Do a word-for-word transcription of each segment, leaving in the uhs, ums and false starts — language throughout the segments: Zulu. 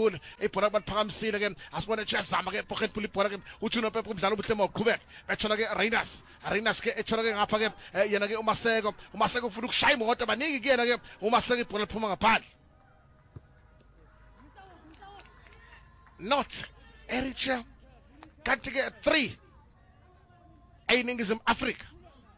Pool ibhola baliphakamisile ke asibone nje azama ke Pocket Pool ibhola ke uthi uNopepe umdlalo ubuhle mawuqhubeka bethola ke Reiners Reiners ke ethola ke ngapha ke yena ke uMaseko uMaseko ufuna ukushaya imoto baningi kuyena ke uMaseko ibhola liphuma ngaphandle not Eritrea kanti ke three eNingizimu Afrika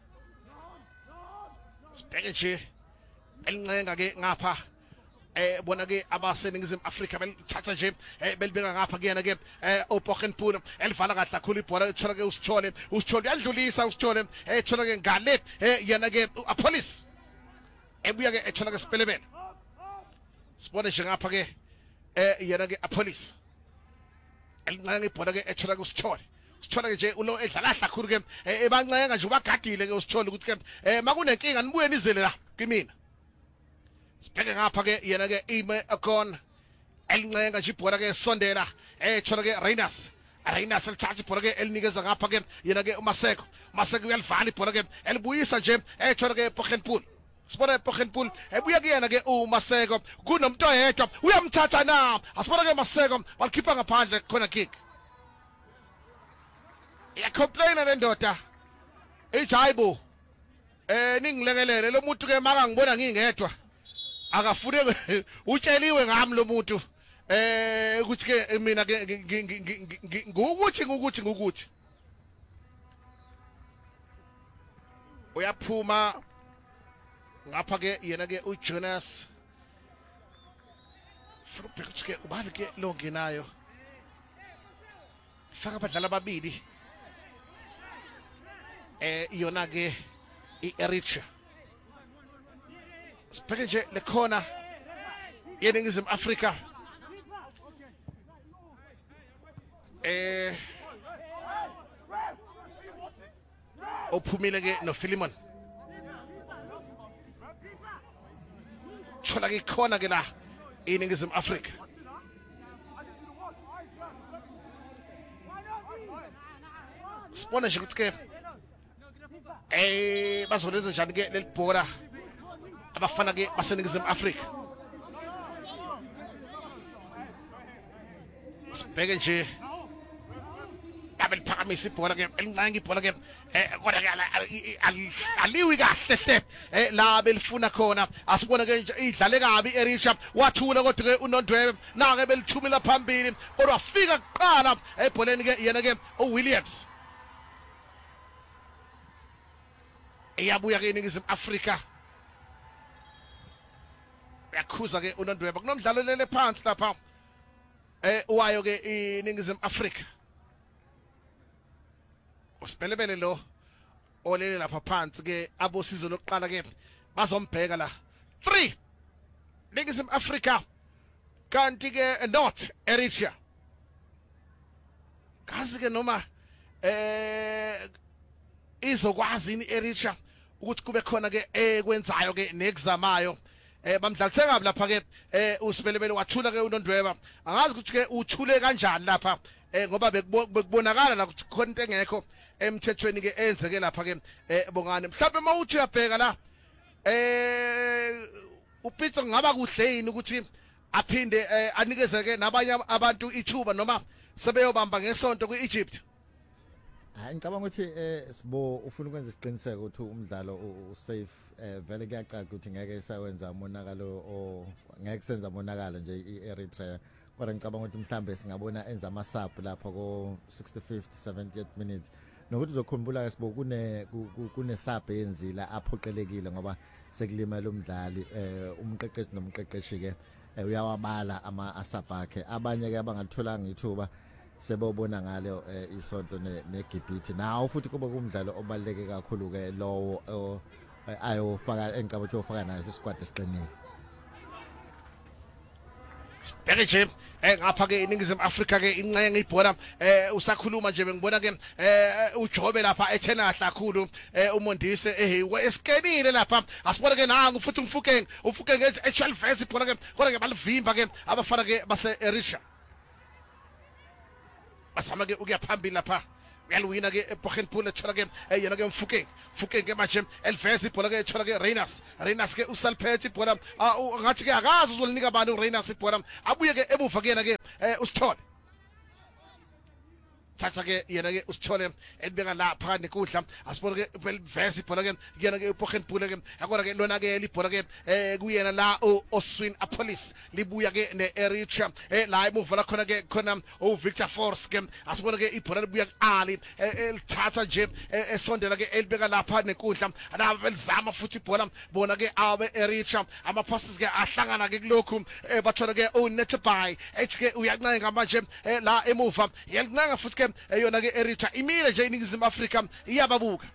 sibheke nje elincenga ke ngapha eh bona ke abaseningizimu Afrika belithatha nje belibeka ngapha kuyena ke uBochenpool elivala kahle kakhulu ibhola ethola ke uSithole uSithole uyadlulisa uSithole ethola ke ngale yena ke uPolice ebuya ke ethola ke Sipelebele sibone nje ngapha ke yena ke uPolice elincane ibhola ke ethola ke uSithole Sithola nje ulo edlala kakhulu ke ebancenga nje ubagadile ke uSithole ukuthi ke makunenkinga nibuye nizele la kimina sibheke ngapha ke yena ke ime akon elincenga nje ibhola ke sondela ethola ke Reiners Reiners elithatha ibhola ke elinikeza ngapha ke yena ke uMaseko Maseko uyalivala ibhola ke elibuyisa nje ethola ke Pochenpool sibona Pochenpool ebuya kuyena ke uMaseko kunomuntu oyedwa uyamthatha na asibona ke Maseko walikhipha ngaphandle khona kick ya complain le ndoda ejayibo eh ningilekelele lo muntu ke maka ngibona ngingedwa akafune utsheliwe ngami lo muntu eh ukuthi ke mina ke ngukuthi ngukuthi ngukuthi uyaphuma ngapha ke yena ke uJonas futhi ke ubani ke lo ngenayo faka abadlali ababili eh yona ke iEritrea sibheke nje le khona yeNingizimu Afrika eh ophumile ke noPhilemon thola ke khona ke la eNingizimu Afrika sibone nje ukuthi ke eh bazolenza njani ke lelibhola abafana ke baseNingizimu Afrika sibheke nje abeliphakamisa ibhola ke elincane ibhola ke eh kodwa ke aliwi kahle hle eh la belifuna khona asibone ke nje idlale kabi iEritrea wathula kodwa ke uNondwebe nake belithumela phambili kodwa wafika kuqala ebholeni ke yena ke uWilliams eyabuya ke eNingizimu Afrika yakhuza ke uNondweba kunomdlalo lele phansi lapha eh wayo ke eNingizimu Afrika uSipelebele lo olele lapha phansi ke abosizo lokuqala ke bazombheka la three Ningizimu Afrika kanti ke North Eritrea kazi ke noma eh izokwazi ini Eritrea ukuthi kube khona ke ekwenzayo ke nekuzamayo eh bamdlalise ngabi lapha ke eh uSipelebele wathula ke uNondweba angazi ukuthi ke uthule kanjani lapha eh ngoba bekubonakala la ukuthi khona into engekho emthethweni ke enzeke lapha ke eh bongane mhlawumbe mawuthi uyabheka la eh uPeter ngaba kuhle yini ukuthi aphinde anikeze ke nabanye abantu ithuba noma sebeyobamba ngesonto kweEgypt. Hayi ngicabanga ukuthi eh sibo ufuna ukwenza isiqiniseko ukuthi umdlalo usafe eh vele kuyacaca ukuthi ngeke sawenza umonakalo o ngeke senza umonakalo nje iEritrea kodwa ngicabanga ukuthi mhlambe singabona enza ama sub lapha ko sixty-fifth seventieth minute nokuthi uzokhumbula ke sibo kune kune sub eyenzila aphoqelekile ngoba sekulimela umdlali eh umqeqeshi nomqeqeshi ke uyawabala ama asub akhe abanye ke abangatholanga ithuba sebobona ngale isonto neGibhithe nawo futhi kuba kumdlalo obaleke kakhulu ke lowo ayofaka engicabanga ukuthi ufaka nayo isikwadi esiqinile. Beke nje eh ngapha ke eNingizimu Afrika ke incenga ibhola eh usakhuluma nje bengibona ke eh uJobe lapha ethena kakhulu eh uMondise eh eskenile lapha asibona ke nangu futhi umfukeng umfukeng actual verse ibhola ke kodwa ke balivimba ke abafana ke base Eritrea basama ke ukuya phambili lapha uyalwina ke eBogenpool ethola ke yena ke Mfukeng Mfukeng ke manje eliveza ibhola ke ethola ke Reiners Reiners ke usalphethe ibhola ngathi ke akazi uzolinika abantu uReiners ibhola abuye ke emuva kuyena ke uSithole thatha ke yena ke usithole elibeka la phakathi nekudla asibona ke velivesi ibhola ke yena ke uBogenpool ke yakona ke lona ke libhola ke eh kuyena la uOswin Apollos libuya ke neEritrea eh la emuva la khona ke khona uVictor Force ke asibona ke ibhola libuya kuAli elithatha nje esondela ke elibeka lapha nekudla laba belizama futhi ibhola bona ke abe Eritrea ama passes ke ahlangana ke kulokhu bathola ke uNetby ethi ke uyancenga manje la emuva yelincenga futhi eyona ke Eritrea imile nje iningizimu Afrika iyababuka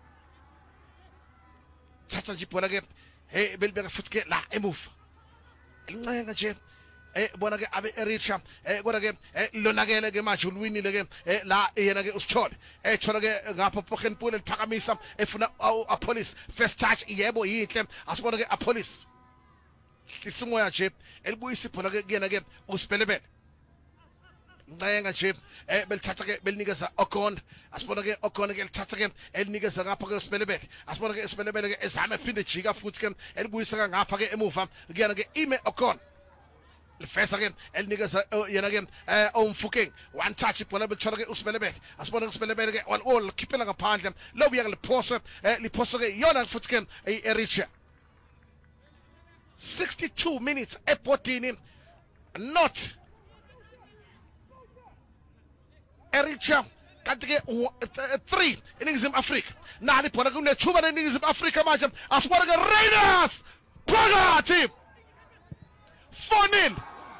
thatha nje ibhola ke hey belibeka futhi ke la emuva elincenga nje eh bona ke abe Eritrea eh kodwa ke lonakele ke manje ulwinile ke la yena ke usithole ethola ke ngapha Bogenpool eliphakamisa efuna Apollos first touch yebo yinhle asibona ke Apollos isimoya nje elibuyisa ibhola ke kuyena ke usipelebele ncenga nje eh belithatha ke belinikeza Okon asibona ke Okon ke lithatha ke elinikeza ngapha ke usipelebele asibona ke usipelebele ke ezame phinde jika futhi ke elibuyisa ngapha ke emuva kuyena ke Ime Okon lifesa ke elinikeza yena ke eh uMfukeng one touch ibhola belithola ke usipelebele asibona usipelebele ke all all khiphela ngaphandle lo buya ke liphosa eh liphosa ke yona futhi ke eEritrea sixty-two minutes ebhodini not Eritrea kanti ke three iningizimu Afrika nali ibhola kunethuba leningizimu Afrika manje asibona ke Reiners phakathi four nil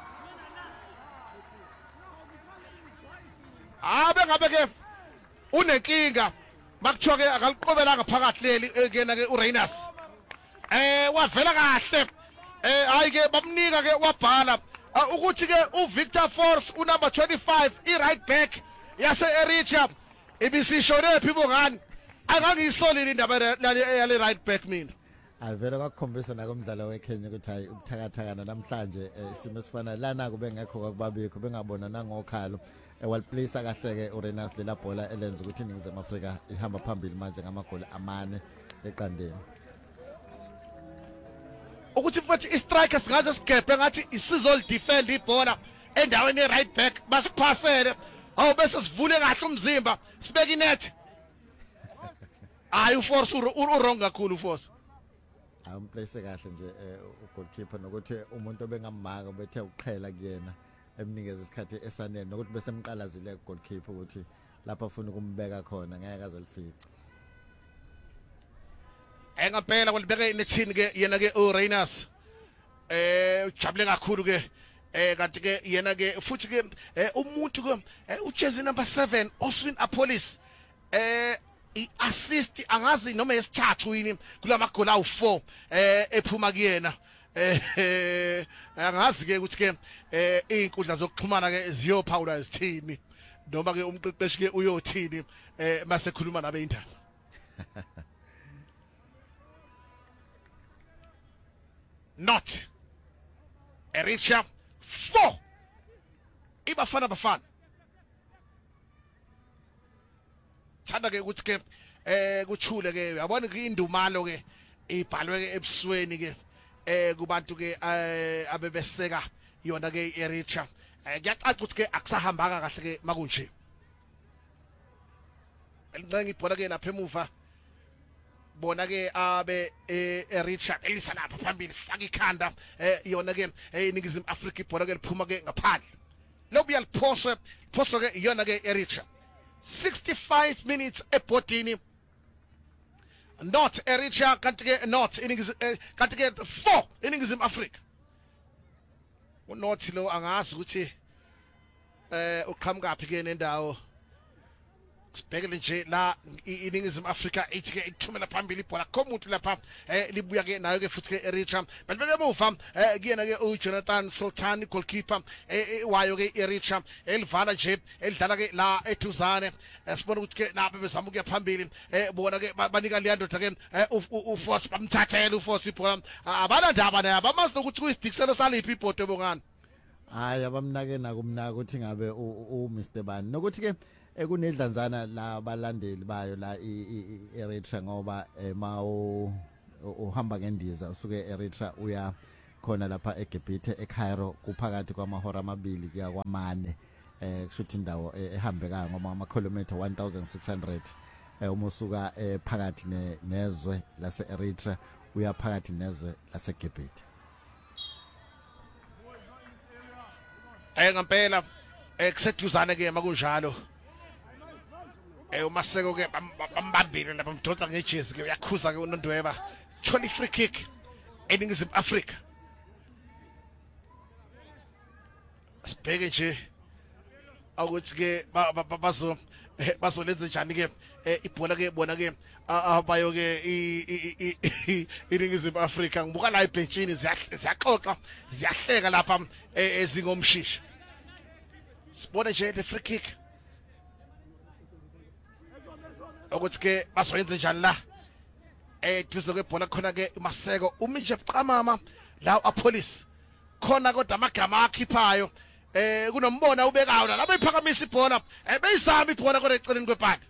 abe ngabe ke unenkinga makuthiwa ke akaliqobelanga phakathi leli kena ke uReiners eh wavela kahle eh hayi ke bamnika ke wabhala ukuthi ke uVictor Force unumber twenty-five i-right back yase Eritrea ibisishone phimo ngani akangiyisolile indaba yale right back mina avela kwakhombisa nakomdlalo weKenya ukuthi hayi ubuthakathakana namhlanje isimo sifana lana kube ngekho kwakubabikho bengabona nangokhalo walplacea kahle ke uReiners lela bhola elenza ukuthi iningizimu Afrika ihamba phambili manje ngamagoli amane eqandeni ukuthi futhi istriker singaze sigebhe ngathi isizol defend ibhola endaweni ye right back basiphasele awu bese sivule kahle umzimba sibeka inet ayi uForce urong kakhulu uForce amplace kahle nje ugoalkeeper nokuthi umuntu obengamaka bethe uqhela kuyena emnikeza isikhathi esanele nokuthi bese emqalazile goalkeeper ukuthi lapha afuna ukumbeka khona ngeke aze lifice engaphela kwalibeke inethini ke yena ke uReiners eh ujabule kakhulu ke eh kanti ke yena ke futhi ke umuntu ke ujersey number seven Oswin Apollos eh i-assist angazi noma yesithathu yini kulamagoli awu four eh ephuma kuyena eh angazi ke ukuthi ke eh izinkundla zokuxhumana ke ziyophawula isithini noma ke umqeqeshi ke uyothini eh mase khuluma nabe indaba not Eritrea four ibafana bafana thanda ke ukuthi ke eh kuthule ke uyabona ke indumalo ke ibhalwe ke ebusweni ke eh kubantu ke abebeseka yona ke Eritrea kuyacaca ukuthi ke akusahambanga kahle ke makunje elincenga ibhola ke lapha emuva bona ke abe Eritrea elisa lapha phambili faka ikhanda yona ke iningizimu Afrika ibhola ke liphuma ke ngaphandle lobuya liphosa phosa ke yona ke Eritrea sixty-five minutes ebhodini not Eritrea kanti ke not iningizimu kanti ke four iningizimu Afrika uNorth lo angazi ukuthi eh uqhamukapi ke nendawo sibhekele nje la iningizimu Afrika ithi ke ithumela phambili ibhola komuntu lapha eh libuya ke nayo ke futhi ke Eritrea belibeke emuva eh kuyena ke uJonathan Sultan goalkeeper eh wayo ke Eritrea elivala nje elidlala ke la ethuzane sibona ukuthi ke lapha bezama ukuya phambili eh bona ke banika liyandoda ke uForce bamthathela uForce ibhola abana ndaba naye abamazi ukuthi kuyisidikiselo saliphi ibhodo bongani hayi abamnake nakumnaka ukuthi ngabe u Mister Bani nokuthi ke ekunedlanzana la balandeli bayo la i-Eritrea ngoba ma uhamba ngendiza usuke e-Eritrea uya khona lapha eGibhithe eCairo kuphakathi kwamahora amabili kuya kwamane eh kushuthi indawo ehambekayo ngoma ama kilometer one thousand six hundred uma usuka phakathi nezwe lase Eritrea uya phakathi nezwe lase Gibhithe. Eh ngempela ekuseduzane ke makunjalo eh umaseko ke bambambile lapha mdonsa ngejezi ke uyakhuza ke uNondweba Tony free kick eningizimu Afrika. Sibheke nje ukuthi ke bazo bazolenza njani ke ibhola ke bona ke abayo ke iningizimu Afrika ngibuka la ebhenchini ziyaxoxa ziyahleka lapha ezingomshisha. Sibone nje le free kick ukuthi ke bazoyenza njani la eh duze kwebhola khona ke umaseko uminje buqamama la apolice khona kodwa amagama akhiphayo eh kunombona ubekayo la bayiphakamisa ibhola eh beyizama ibhola kodwa eceleni kwebhadi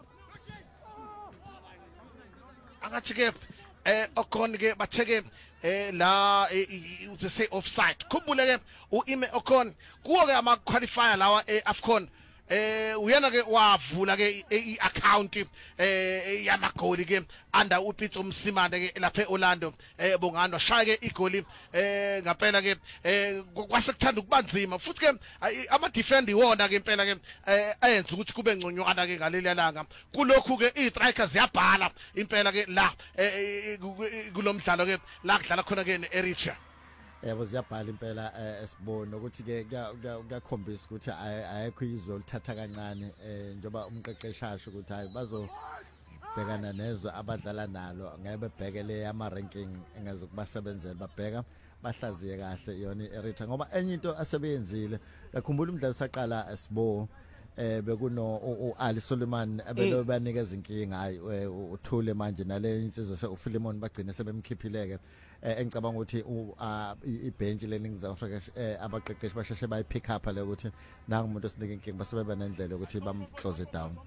angathi ke eh okhona ke batheke eh la say offside khumbule ke uIme Ocon kuwo ke ama qualifier lawa eAfcon eh uyena ke wavula ke i-account eh yamagoli ke under uPitso Msimande ke lapha eOrlando eh bongani washaya ke igoli eh ngempela ke eh kwasekuthanda ukubanzima futhi ke ama defender iwona ke impela ke ayenza ukuthi kube ngconywana ke ngaleli langa kulokhu ke i-strikers yabhala impela ke la kulomdlalo ke la kudlala khona ke neEritrea. Yebo ziyabhala impela esibona ukuthi ke kuyakhombisa ukuthi ayekho izwe lithatha kancane njoba umqeqeshasho ukuthi hayi bazobhekana nezwe abadlala nalo ngeke bebhekele ama ranking engaze kubasebenzela babheka bahlaziye kahle yona iEritrea ngoba enye into asebeyenzile yakhumbula umdlalo saqala esibo eh bekuno uAli Suleiman abelo banikeza inkinga hayi uthule manje nale insizwe seUPhilemon bagcina sebemkhiphileke engicabanga ukuthi ibench learning South Africa abaqeqeshi basheshe bayi pick up le ukuthi nanga umuntu osinike inkinga basebeba nendlela ukuthi bam close it down.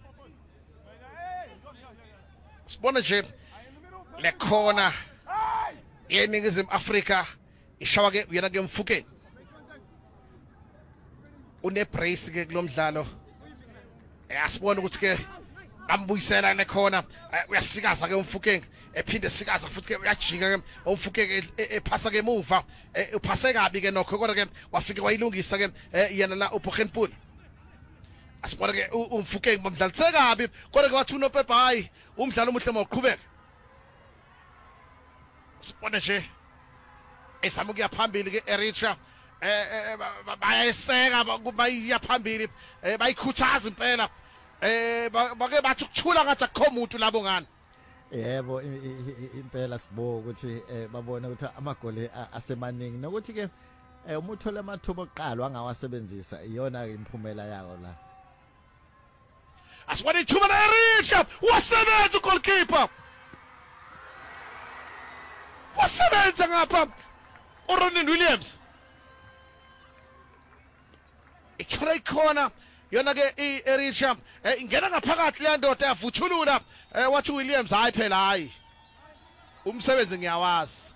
Sibona nje le corner yeningizimu Afrika ishawa ke yena ke Mfukeni une brace ke kulomdlalo asibona ukuthi ke bambuyisela le corner uyasikaza ke Mfukeni ephinde sikaza futhi ke uyajika ke Umfukeni ephasa ke emuva uphase kabi ke nokho kodwa ke wafike wayilungisa ke yena la uBogenpool asibona ke Umfukeni bamdlalise kabi kodwa ke wathi uNopepa hayi umdlalo omuhle mawuqhubeka. Sibona nje esamuka phambili ke Eritrea eh bayayiseka bayiya phambili bayikhuthaza impela eh bake bathi ukuthula ngathi akukho umuntu labo ngani. Yebo impela sibo ukuthi babona ukuthi amagoli asemaningi nokuthi ke uma uthola amathuba oqala angawasebenzisa iyona ke imphumela yawo la. Asibona ithuba leEritrea wasebenza goalkeeper wasebenza ngapha uRonan Williams ithola ikhona yona ke iEritrea ingena ngaphakathi le ndoda yavuthulula wathi Williams hayi phela hayi umsebenzi ngiyawazi.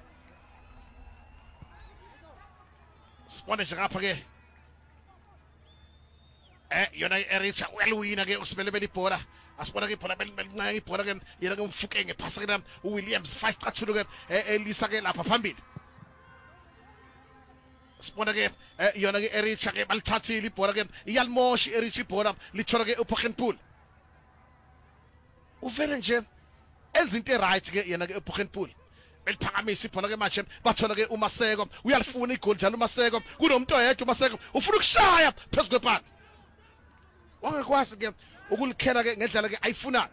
Sibone nje ngapha ke eh yona iEritrea uyalwina ke usimele belibhola asibona ke ibhola belincane ibhola ke yena ke Mfukeni ephasa ke uWilliams fast qathulu ke elisa ke lapha phambili. Sibona ke yona ke Eritrea ke balithathile ibhola ke iyalimoshi Eritrea ibhola lithola ke uBogenpool uvele nje enza into right ke yena ke uBogenpool beliphakamisa ibhola ke manje bathola ke uMaseko uyalifuna igoli njalo uMaseko kunomuntu oyedwa uMaseko ufuna ukushaya phezulu kwebhala wangakwazi ke ukulikhela ke ngendlela ke ayifuna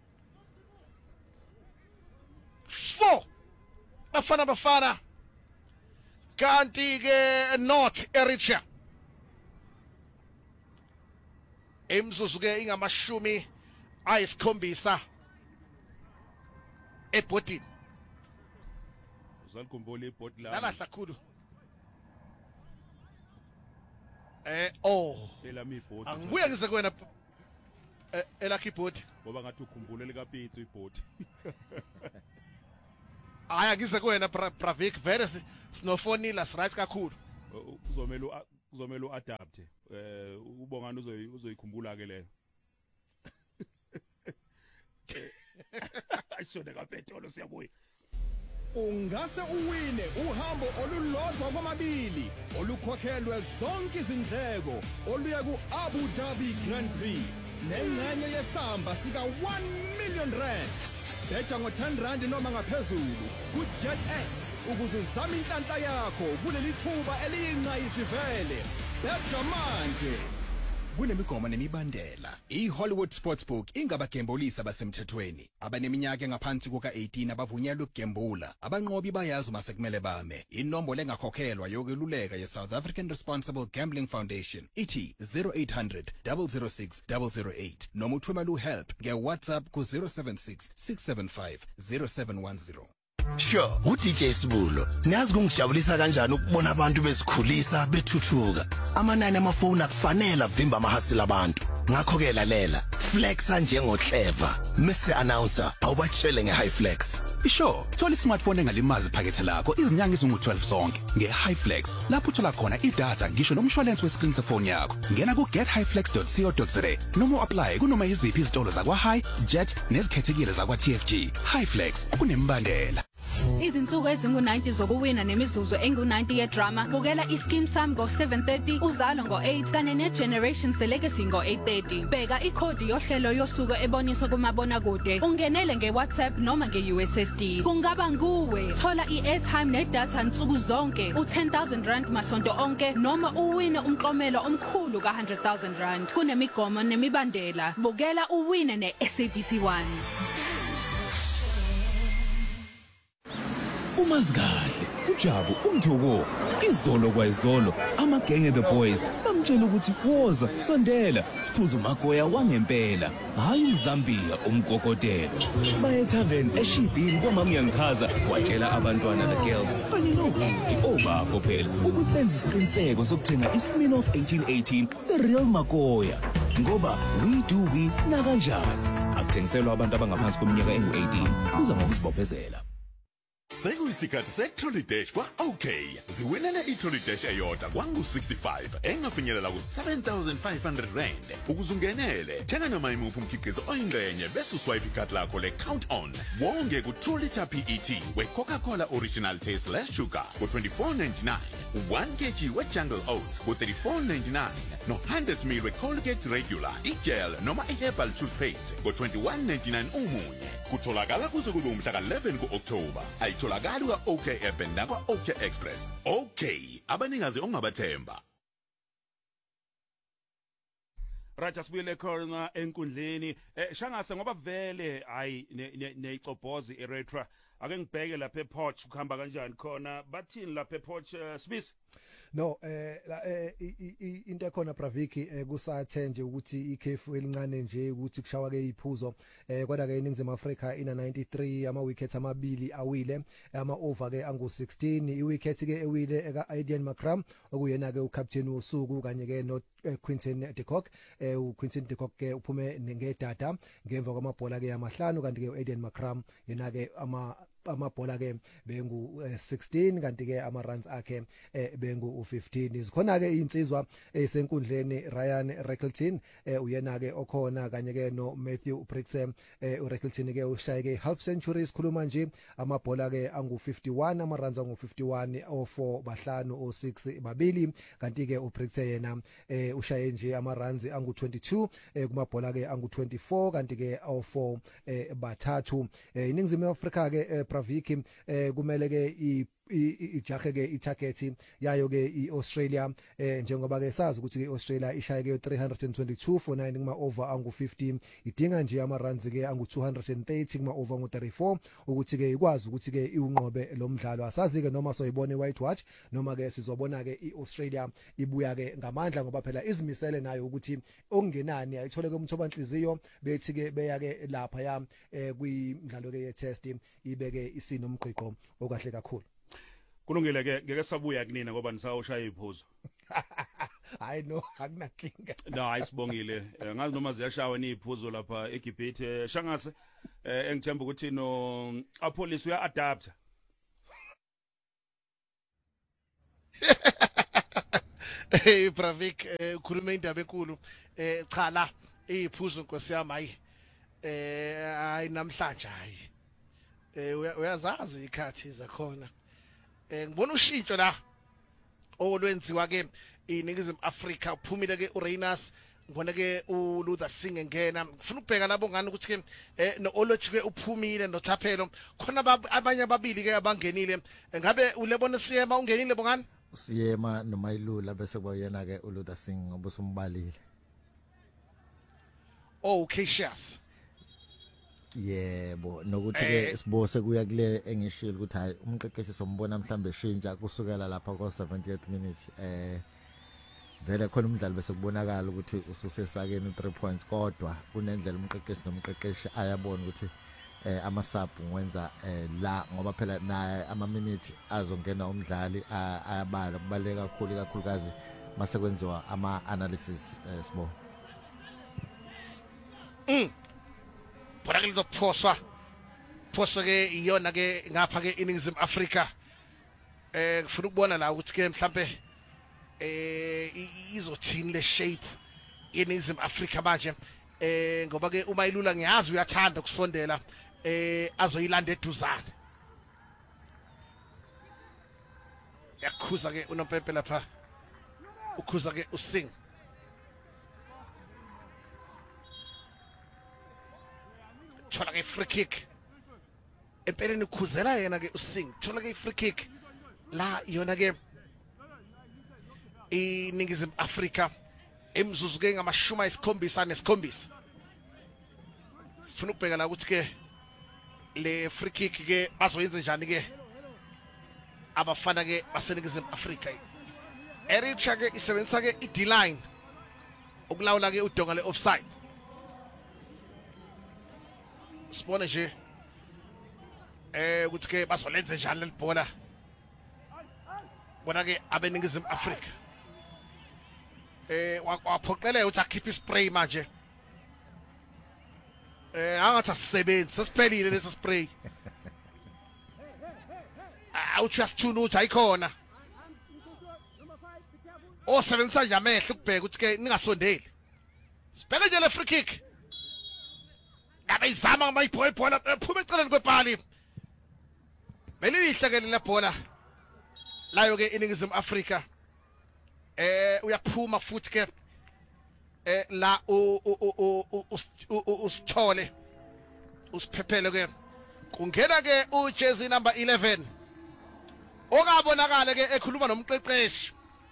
four bafana bafana kanti ke North Eritrea emzuzu ke ingamashumi ayisikhombisa ebhodini uzalukhumbula ibhodi la lala kakhulu eh oh elami ibhodi angibuye ngize kuwena eh elakhi ibhodi ngoba ngathi ukhumbule lika Pitso ibhodi aya ngize kuwena Bravik vele sinofonila right kakhulu uzomela uzomela uadapt eh ubongani uzoy uzoyikhumbula ke leyo ashone kaPetolo siyabuya ungase uwine uhambo olulodwa kwamabili olukhokhelwe zonke izindleko oluya ku-Abu Dhabi Grand Prix nengxenye yesamba sika one million rand beja ngo ten rand noma ngaphezulu ku-JetX ukuze uzame inhlanhla yakho kuleli thuba eliyingqayizivele beja manje kunemigomo nemibandela iHollywood Sportsbook ingabagembulisi abasemthethweni abaneminyaka engaphansi kuka eighteen abavunyelwe ukugembula abanqobi bayazi uma sekumele bame inombolo engakhokhelwa yokweluleka ye-South African Responsible Gambling Foundation ithi zero eight hundred, zero zero six, zero zero eight noma uthumela uhelp nge-WhatsApp ku zero seven six, six seven five, zero seven one zero. Sure, u-D J Sibulo, niyazi kungijabulisa kanjani ukubona abantu bezikhulisa bethuthuka. Amanani amafoni akufanele avimba amahasila abantu. Ngakho ke lalela, flexa njengo Clever. Mister Announcer, awubatshele nge-High Flex. Sure, thola i-smartphone engalimazi iphakethe lakho izinyanga ezingu twelve zonke nge-High Flex. Lapho uthola khona idatha ngisho nomshwalense wescreen sefoni yakho. Ngena ku get high flex dot co dot za noma apply kunoma yiziphi izitolo zakwa High, Jet nezikhethekile zakwa T F G. High Flex kunembandela. Izinsuku ezingu ninety zokuwina nemizuzu engu ninety yedrama bukela iScheme Sam ngo seven thirty uzalo ngo eight kane neGenerations The Legacy ngo eight thirty bheka ikhodi yohlelo yosuku eboniswa kumabona kude ungenele ngeWhatsApp noma ngeU S S D kungaba nguwe thola iairtime nedatha nsuku zonke u ten thousand rand masonto onke noma uwine umklomelo omkhulu ka one hundred thousand rand kunemigomo nemibandela bukela uwine neS A B C one. Umazikahle uJabu umthoko izolo kwayizolo amagenge the boys bamtshela ukuthi woza sondela siphuza umagoya wangempela hayi uMzambia umgogotelo baye tavern eShibhini kwamama yangichaza watshela abantwana the girls kanye nokuthi obapho phela ukuthi benza isiqiniseko sokuthenga iSmirnoff eighteen eighteen the real magoya ngoba we do we na kanjani akuthengiselwa abantu abangaphansi kweminyaka engu eighteen uza ngokuzibophezela. Sekuyisikhathi se-Trolley Dash kwa-OK. Ziwinele i-Trolley Dash eyodwa kwangu sixty-five engafinyelela ku seven thousand five hundred rand. Ukuze ungenele, thenga noma imuphi umkhiqizo oyingxenye bese uswipe ikhadi lakho le-Count On. Wonge ku-two litre P E T we-Coca-Cola Original Taste Less Sugar ku twenty-four ninety-nine, one kilogram we-Jungle Oats ku thirty-four ninety-nine, no one hundred milliliters we-Colgate Regular, i-gel noma i-herbal toothpaste ku twenty-one ninety-nine umunye. Kutholakala kuze kube umhla ka eleven ku-October. Ayitholakali kwa-OK app nakwa-OK Express. OK, abanikazi ongabathemba. Raja sibuyele khona enkundleni eh shangase ngoba vele hayi neyicobhozi eRetra ake ngibheke lapha ePorch ukuhamba kanjani khona bathini lapha ePorch Smith. No eh into ekhona Braviki kusathe nje ukuthi ikhefu elincane nje ukuthi kushawa ke iphuzo eh kodwa ke iningizimu Africa ina ninety-three ama wickets amabili awile ama over ke angu sixteen i wicket ke ewile eka Aiden Makram okuyena ke ucaptain wosuku kanye ke no Quinton de Kock eh uQuinton de Kock ke uphume ngedata ngemva kwamabhola ke amahlanu kanti ke uAiden Makram yena ke ama amabhola ke bengu sixteen kanti ke ama runs akhe bengu fifteen izikhona ke insizwa esenkundleni Ryan Reckleton uyena ke okhona kanye ke no Matthew Brixham uReckleton ke ushaye ke half century isikhuluma nje amabhola ke angu fifty-one ama runs angu fifty-one o four bahlanu o six babili kanti ke uBrixham yena ushaye nje ama runs angu twenty-two kumabhola ke angu twenty-four kanti ke o four bathathu iningizimu Africa ke Braviki eh kumele ke ijahe ke itarget yayo ke iAustralia eh njengoba ke sazi ukuthi ke iAustralia ishaye ke three hundred twenty-two for nine kuma over angu fifteen idinga nje ama runs ke angu two hundred thirty kuma over angu thirty-four ukuthi ke ikwazi ukuthi ke iunqobe lo mdlalo asazi ke noma soyibone white watch noma ke sizobona ke iAustralia ibuya ke ngamandla ngoba phela izimisele nayo ukuthi okungenani ayithole ke umthobanhliziyo bethi ke beya ke lapha ya kwimidlalo ke ye test ibeke isinomgqiqo okahle kakhulu. Kulungile ke ngeke sabuya kunina ngoba nisawushaya iphuzo. hayi no akunankinga no ayisibongile ngazi noma ziyashawa niphuzo lapha eGibhithe shangase engithemba ukuthi no apolice uya adapt Hey Pravik ukhuluma indaba enkulu eh cha la iphuzo Nkosi yami hayi eh hayi namhlanje hayi eh uyazazi ikhathi zakhona eh ngibona ushintsho la olwenziwa ke iningizimu Afrika uphumile ke uReinus ngibona ke uLuther Singh engena ngifuna ukubheka labo ngani ukuthi ke eh no Olothi ke uphumile noThaphelo khona abanye ababili ke abangenile ngabe ulebona siyema ungenile bongani Siyema noMayilula bese kuyena ke uLuther Singh ngoba usumbalile Oh Cassius Yebo nokuthi ke sibose kuya kule engishilo ukuthi hayi umqeqeshi sombona mhlambe eshintsha kusukela lapha ko seventieth minute eh vele khona umdlali bese kubonakala ukuthi ususesakeni three points kodwa kunendlela umqeqeshi nomqeqeshi ayabona ukuthi eh amasub ngwenza eh la ngoba phela naye ama minutes azongena umdlali ayabala kubaleka kakhulu kakhulukazi mase kwenziwa ama analysis sibo mm Bona ke lizophoswa phoswa ke iyona ke ngapha ke iningizimu Afrika eh ngifuna ukubona la ukuthi ke mhlambe eh izothini le shape iningizimu Afrika manje eh ngoba ke uMayilula ngiyazi uyathanda ukusondela eh azoyilanda eduzane yakhuza ke uNompepe lapha ukhuza ke uSing thola ke free kick empeleni ukhuzela yena ke uSing thola ke free kick la yona ke iningizimu Afrika emzuzu ke ngamashumi ayisikhombisa nesikhombisa ufuna ukubheka la ukuthi ke le free kick ke bazoyenza njani ke abafana ke baseningizimu Afrika Eritrea ke isebenzisa ke i D-line ukulawula ke udonga le offside sibone nje eh ukuthi ke bazolenza njani lebhola bona ke abeningizimu Afrika eh waphoqele ukuthi akhiphe spray manje eh angathi asisebenzi sesiphelile lesi spray awuthi asithuna uthi ayikhona osebenzisa nje amehlo ukubheka ukuthi ke ningasondeli sibheke nje le free kick ngabe izama mayibhola ibhola phuma eceleni kwebhali belilihlekele le bhola layo ke iningizimu Afrika eh uyaphuma futhi ke eh la u usithole usiphephele ke kungena ke u jersey number eleven okabonakala ke ekhuluma nomqeqeshi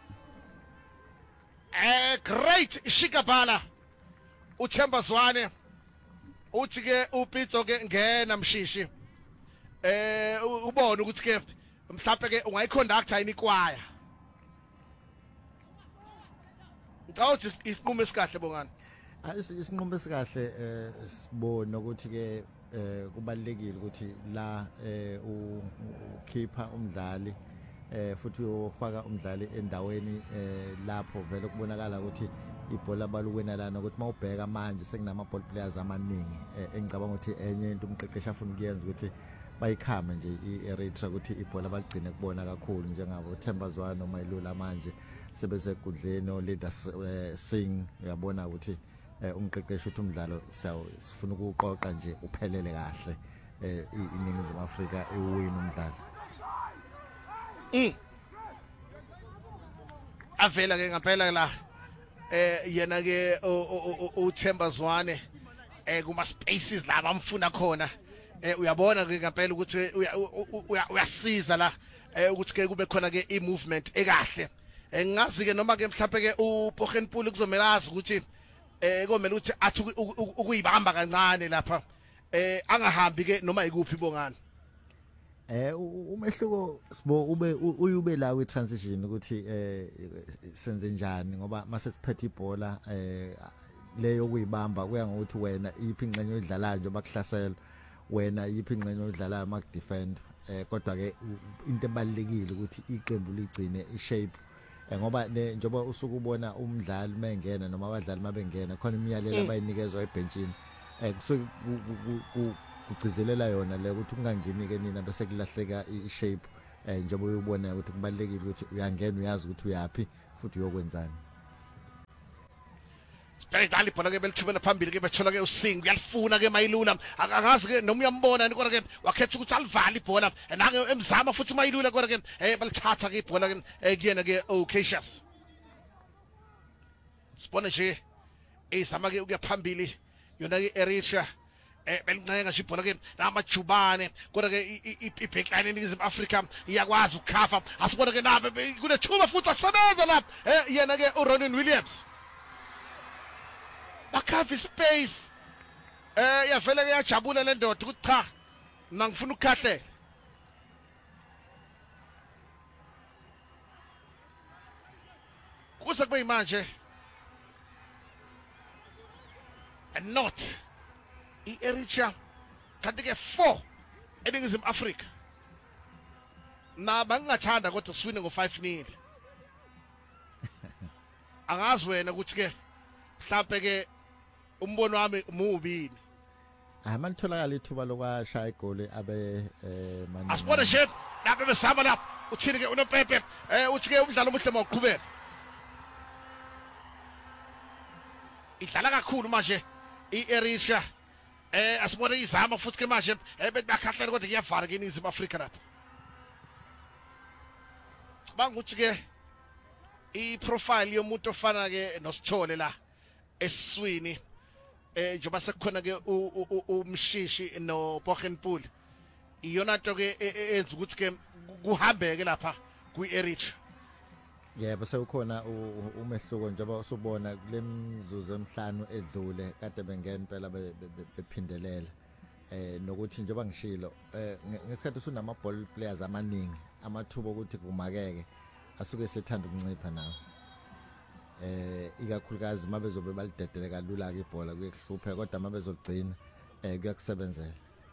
eh great Shikabala uThemba Zwane uthi ke uPitso ke ngena mshishi eh ubone ukuthi ke mhlawumbe ke ungayiconductor yini kwaya ngawuthi isinqumo esikahle bongani isinqumo esikahle eh sibona ukuthi ke eh kubalekile ukuthi la eh ukhipha umdlali eh futhi uyofaka umdlali endaweni eh lapho vele kubonakala ukuthi ibhola balukwena lana ukuthi mawubheka manje sekunama ball players amaningi engicabanga ukuthi enye into umqeqeshi afuna ukuyenza ukuthi bayikhame nje iEritrea ukuthi ibhola baligcine kubona kakhulu njengabo Themba Zwane noMayilula manje sebezekudleni oLeader Singh uyabona ukuthi umqeqeshi uthi umdlalo sifuna ukuqoqa nje uphelele kahle iningizimu Afrika iwin umdlalo mm avela ke ngaphela la eh yena ke uThemba Zwane eh kuma spaces la bamfuna khona eh uyabona ke ngaphela ukuthi uyasiza la eh ukuthi ke kube khona ke i movement ekahle engazi ke noma ke mhlawumbe ke uPogenpool kuzomela azi ukuthi eh komela ukuthi athi ukuyibamba kancane lapha eh angahambi ke noma ikuphi bongani eh umehluko sibo ube uyube la we transition ukuthi eh senze njani ngoba mase siphethe ibhola eh leyo kuyibamba kuya ngokuthi wena iphi ingxenye odlalayo nje bakuhlasela wena iphi ingxenye odlalayo mak defend eh kodwa ke into ebalekile ukuthi iqembu ligcine ishape eh ngoba njengoba usuku ubona umdlali mengena noma abadlali mabengena khona imiyalelo abayinikezwa ebenchini eh kusuke kugcizelela yona le ukuthi ungangeni ke nina bese kulahleka ishape eh njengoba uyubona ukuthi kubalekile ukuthi uyangena uyazi ukuthi uyapi futhi uyokwenzani. Bayidlala ibhola ke belithubela phambili ke bethola ke uSing uyalifuna ke Mayilula angazi ke noma uyambona kodwa ke wakhetha ukuthi alivale ibhola nange emzama futhi Mayilula kodwa ke eh balithatha ke ibhola ke kuyena ke Ocasius sibona nje izama ke ukuya phambili yona ke Eritrea eh belincenga nje ibhola ke namajubane kodwa ke ibackline eNingizimu Afrika iyakwazi ukukhava asibona ke nabe kunethuba futhi asebenza lapha eh yena ke uRonan Williams bakhavi space eh yavela ke yajabula le ndoda ukuthi cha ngifuna ukukhahlela kuze kube manje and not iEritrea kanti ke four eNingizimu Afrika na bangathanda kodwa uswine ngo five nil angazi wena ukuthi ke mhlawumbe ke umbono wami umubi ah manitholakala ithuba lokwashaya igoli abe eh manje asibona nje lapha besaba lapha uthini ke unopepe eh uthi ke umdlalo omuhle mawuqhubeka idlala kakhulu manje iEritrea eh asibona izama futhi ke manje bebakhahlela kodwa kuyavala ke eNingizimu Afrika lapha banguthi ke iprofile yomuntu ofana ke noSithole la eswini eh njoba sekukhona ke umshishi no Bochenpool iyona nto ke enza ukuthi ke kuhambeke lapha kwiEritrea. Yebo sekukhona umehluko njengoba usubona kulemzuzu emhlanu edlule kade bengena impela bephindelela eh nokuthi njengoba ngishilo eh ngesikhathi usunama ball players amaningi amathuba ukuthi kumakeke asuke sethanda ukuncipha nawo eh ikakhulukazi mabezobe balidedele kalula ke ibhola kuyekuhluphe kodwa mabezogcina eh kuyakusebenzela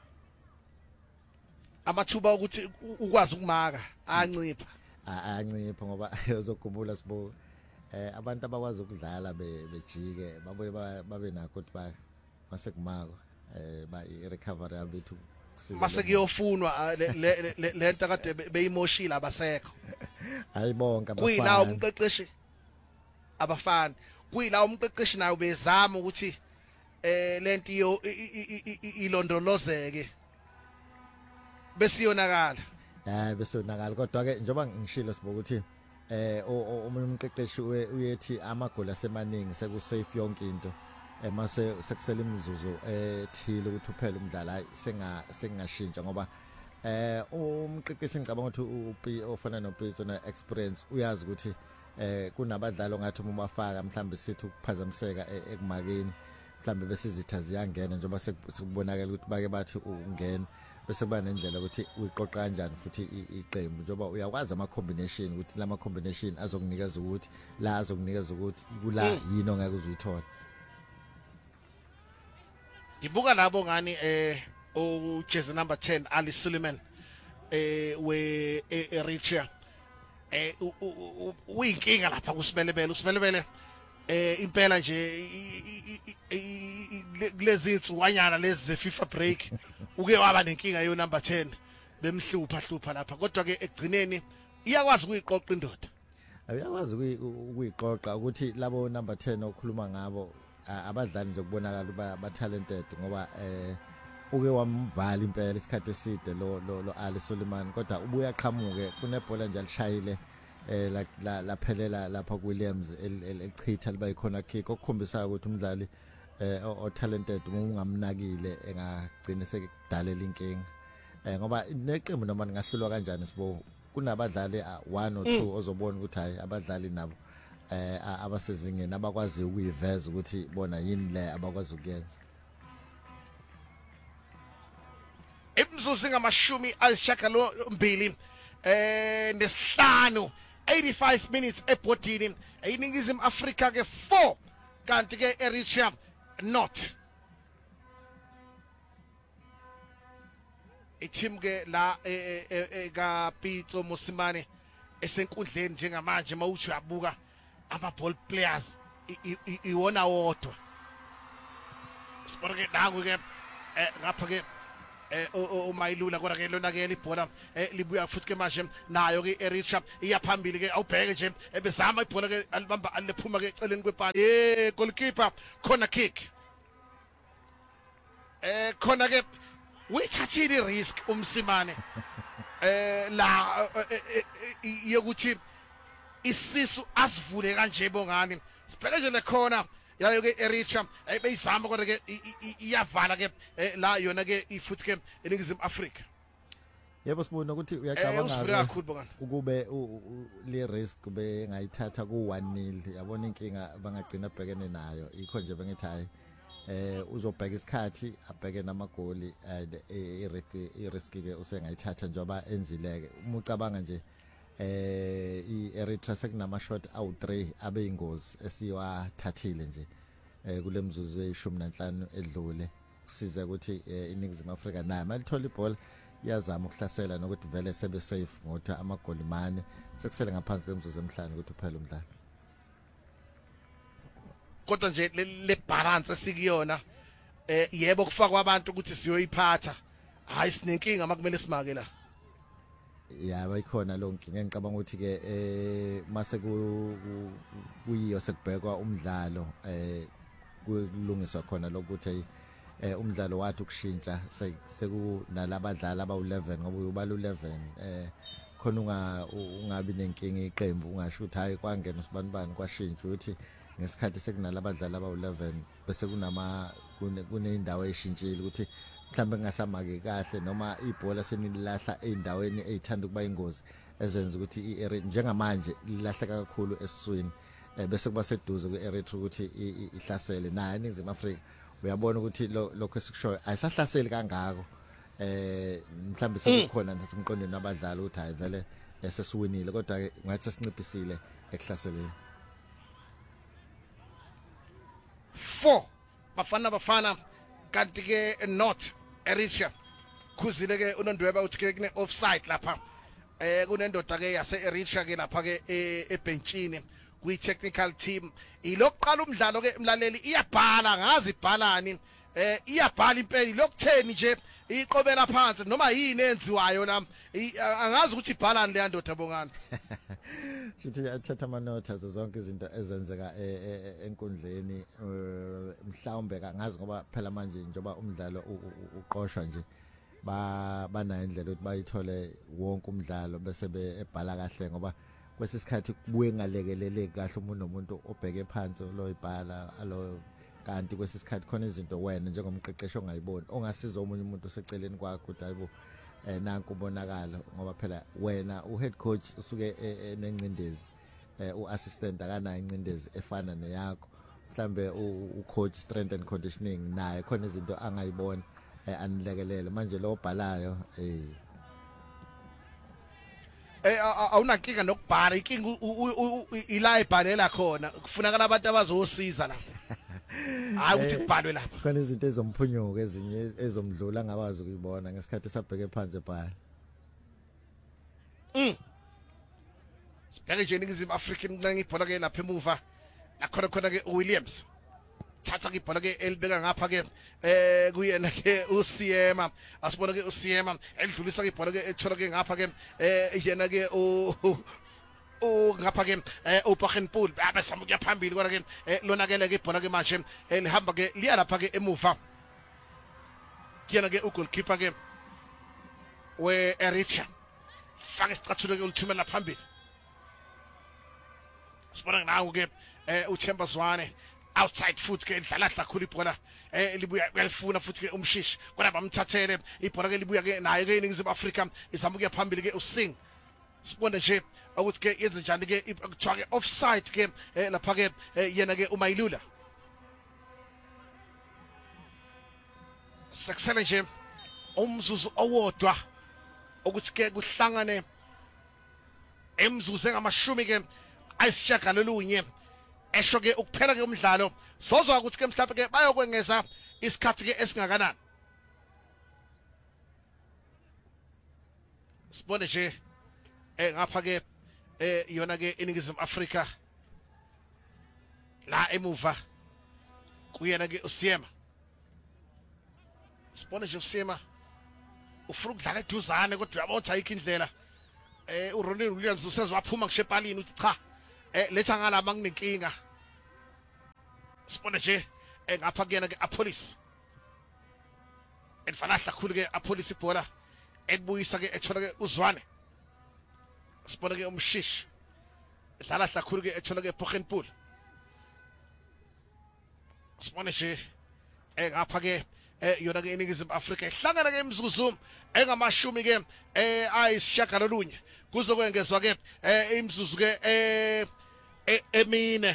amathuba ukuthi ukwazi ukumaka ancipha ancipha ngoba uzokhumbula sibo eh abantu abakwazi ukudlala bejike babuye babe nakho ukuthi ba mase kumako eh ba i-recovery yabethu mase kuyofunwa le nto kade beyimoshila abasekho ayibonke abafana kuyila umqeqeshi abafana kuyila umqeqeshi nayo bezama ukuthi eh lento iyo ilondolozeke besiyonakala eh besiyonakala kodwa ke njoba ngishilo sibo ukuthi eh omunye umqeqeshi uyethi amagoli asemaningi seku safe yonke into emase sekusela imizuzu ethile ukuthi uphele umdlalo hayi senga sengashintsha ngoba eh umqeqeshi ngicabanga ukuthi uP ofana noPitso na experience uyazi ukuthi eh kunabadlalo ngathi uma bafaka mhlambe sithi ukuphazamiseka ekumakeni mhlambe bese izitha ziyangena njengoba sekubonakala ukuthi bake bathi ungena bese kuba nendlela ukuthi uyiqoqa kanjani futhi iqembu njengoba uyakwazi ama combination ukuthi lama combination azokunikeza ukuthi la azokunikeza ukuthi kula yini ongeke uzuyithola. Ngibuka labo ngani eh o jersey number ten Ali Suleiman eh we Eritrea eh uyinkinga lapha kuSibelebele uSibelebele eh impela nje kulezi insukwanyana lezi ze FIFA break uke waba nenkinga yo number ten bemhlupha hlupha lapha kodwa ke egcineni iyakwazi ukuyiqoqa indoda uyakwazi ukuyiqoqa ukuthi labo number ten okhuluma ngabo abadlali nje kubonakala uba ba talented ngoba eh uke wamvala impela isikhathi eside lo lo Ali Suleiman kodwa ubuya aqhamuke kunebhola nje alishayile eh la laphelela lapha kuWilliams elichitha liba ikhona kick okukhombisa ukuthi umdlali eh o talented ungamnakile engagcina sekudalela inkinga eh ngoba neqembu noma ningahlulwa kanjani sibo kunabadlali one or two ozobona ukuthi hayi abadlali nabo eh abasezingeni abakwazi ukuyiveza ukuthi bona yini le abakwazi ukuyenza. Imzuzu ngamashumi ayisishiyagalombili eh nesihlanu eighty-five minutes ebhodini eNingizimu Afrika ke four kanti ke Eritrea not i-team ke la eka Pitso Mosimane esenkundleni njengamanje mawuthi uyabuka ama ball players iwona wodwa sibona ke nangu ke ngapha ke uMayilula kodwa ke lona ke libhola libuya futhi ke manje nayo ke Eritrea iyaphambili ke awubheke nje ebezama ibhola ke alibamba aliphuma ke eceleni kwepani eh goalkeeper corner kick eh khona ke uyithathile risk umsimane eh la yokuthi isisu asivule kanje bongani sibheke nje le khona yayo ke Eritrea ebeyizama kodwa ke iyavala ke la yona ke ifuthi ke eNingizimu Afrika. Yebo sibona ukuthi uyacabanga ukube le risk kube ngayithatha ku one nil yabona inkinga bangagcina bhekene nayo ikho nje bengithi hayi eh uzobheka isikhathi abheke namagoli i-risk ke usengayithatha njoba enzileke uma ucabanga nje eh i-Eritrea sekunama shot awu three abe ingozi esiwathathile nje eh kule mzuzu eyishumi nanhlanu edlule kusiza ukuthi iNingizimu Afrika nayo malithola ibhola iyazama ukuhlasela nokuthi vele sebe safe ngothi amagoli mane sekusele ngaphansi kwemzuzu emhlanu ukuthi uphele umdlalo kodwa nje le balance sikuyona eh yebo kufakwa abantu ukuthi siyoyiphatha hayi sinenkinga makumele simake la ya bayikhona lo nkinga ngicabanga ukuthi ke eh mase kuyiyo sekubhekwa umdlalo eh kulungiswa khona lokuthi eh umdlalo wathi ukushintsha sekunalabadlali abawu eleven ngoba ubalu eleven eh khona unga ungabi nenkinga iqembu ungasho ukuthi hayi kwangena usibanibani kwashintsha ukuthi ngesikhathi sekunalabadlali abawu eleven bese kunama kunendawo eshintshile ukuthi mhlambe ngasamake kahle noma ibhola senilahla eindaweni ezithanda kuba ingozi ezenza ukuthi i-Eritrea njengamanje lilahleka kakhulu esiswini bese kuba seduze ku-Eritrea ukuthi ihlasele nayo iNingizimu Afrika uyabona ukuthi lokho esikushoyo ayisahlaseli kangako eh mhlambe sekukhona nasemqondweni abadlali ukuthi hayi vele sesiwinile kodwa ke ngathi sesinciphisile ekuhlaseleni four bafana bafana kanti ke not Eritrea kuzile ke unondweba uthi ke kune offside lapha eh kunendoda ke yase Eritrea ke lapha ke ebenchini kwi technical team ilokuqala umdlalo ke mlaleli iyabhala ngazi ibhalani eh iyabhala impela lokutheni nje iqobela phansi noma yini enziwayo la angazi ukuthi ibhalani le ndoda bongani sithi athatha ama notes zonke izinto ezenzeka enkundleni mhlawumbe kangazi ngoba phela manje njoba umdlalo uqoshwa nje ba banayo indlela ukuthi bayithole wonke umdlalo bese bebhala kahle ngoba kwesisikhathi kubuye ngalekeleleki kahle umuntu nomuntu obheke phansi lo ibhala alo kanti kwesisikhathi khona izinto wena njengomqeqeshi ongayiboni ongasiza omunye umuntu oseceleni kwakho ukuthi hayibo eh nanku ubonakala ngoba phela wena uhead coach usuke enencindezi uassistant akanayo incindezi efana neyakho mhlambe ucoach strength and conditioning naye khona izinto angayibona anilekelele manje lo obhalayo eh eh awunankinga nokubhala inkinga ila ibhalela khona kufunakala abantu abazosiza lapho hayi ukuthi kubhalwe lapha khona izinto ezomphunyuka ezinye ezomdlula ngabazi ukuyibona ngesikhathi sabheke phansi ebhala mm sibheke nje iNingizimu Afrika imncenga ibhola ke lapha emuva nakhona khona ke uWilliams thatha ke ibhola ke elibeka ngapha ke eh kuyena ke uSiyema asibona ke uSiyema elidlulisa ke ibhola ke ethola ke ngapha ke eh yena ke u o ngapha ke uPagenpool abasama kuya phambili kodwa ke lonakele ke ibhola ke manje elihamba ke liya lapha ke emuva kuyena ke ugoalkeeper ke we Eritrea faka isicathulo ke ulithumela phambili sibona nawo ke uChambazwane outside foot ke idlala kakhulu ibhola eh libuya uyalifuna futhi ke umshishi kodwa bamthathele ibhola ke libuya ke nayo ke iNingizimu Afrika izama kuya phambili ke uSing sibona nje ukuthi ke yenze njani ke kuthiwa ke offside ke lapha ke yena ke uMayilula sekusele nje umzuzu owodwa ukuthi ke kuhlangane emzuzu engamashumi ke ayisishagalolunye esho ke ukuphela ke umdlalo sozwa ukuthi ke mhlawumbe ke bayokwengeza isikhathi ke esingakanani sibone nje eh ngapha ke eh yona ke iningizimu Afrika la emuva kuyena ke uSiyema sibone nje uSiyema ufuna ukudlala eduzane kodwa uyabotha ayikho indlela eh uRonnie Williams useziwaphuma kushepalini uthi cha eh letha ngalama nginenkinga sibone nje engapha kuyena ke apolice enfanahla khulu ke apolice ibhola ekubuyisa ke ethola ke uzwane sibone ke umshishi edlala hlakhulu ke ethola ke Pochenpool sibone nje engapha ke yona ke iningizimu Afrika ihlangana ke imzuzu engamashumi ke eh ayisishagalolunye kuzokwengezwa ke eh imzuzu ke eh emine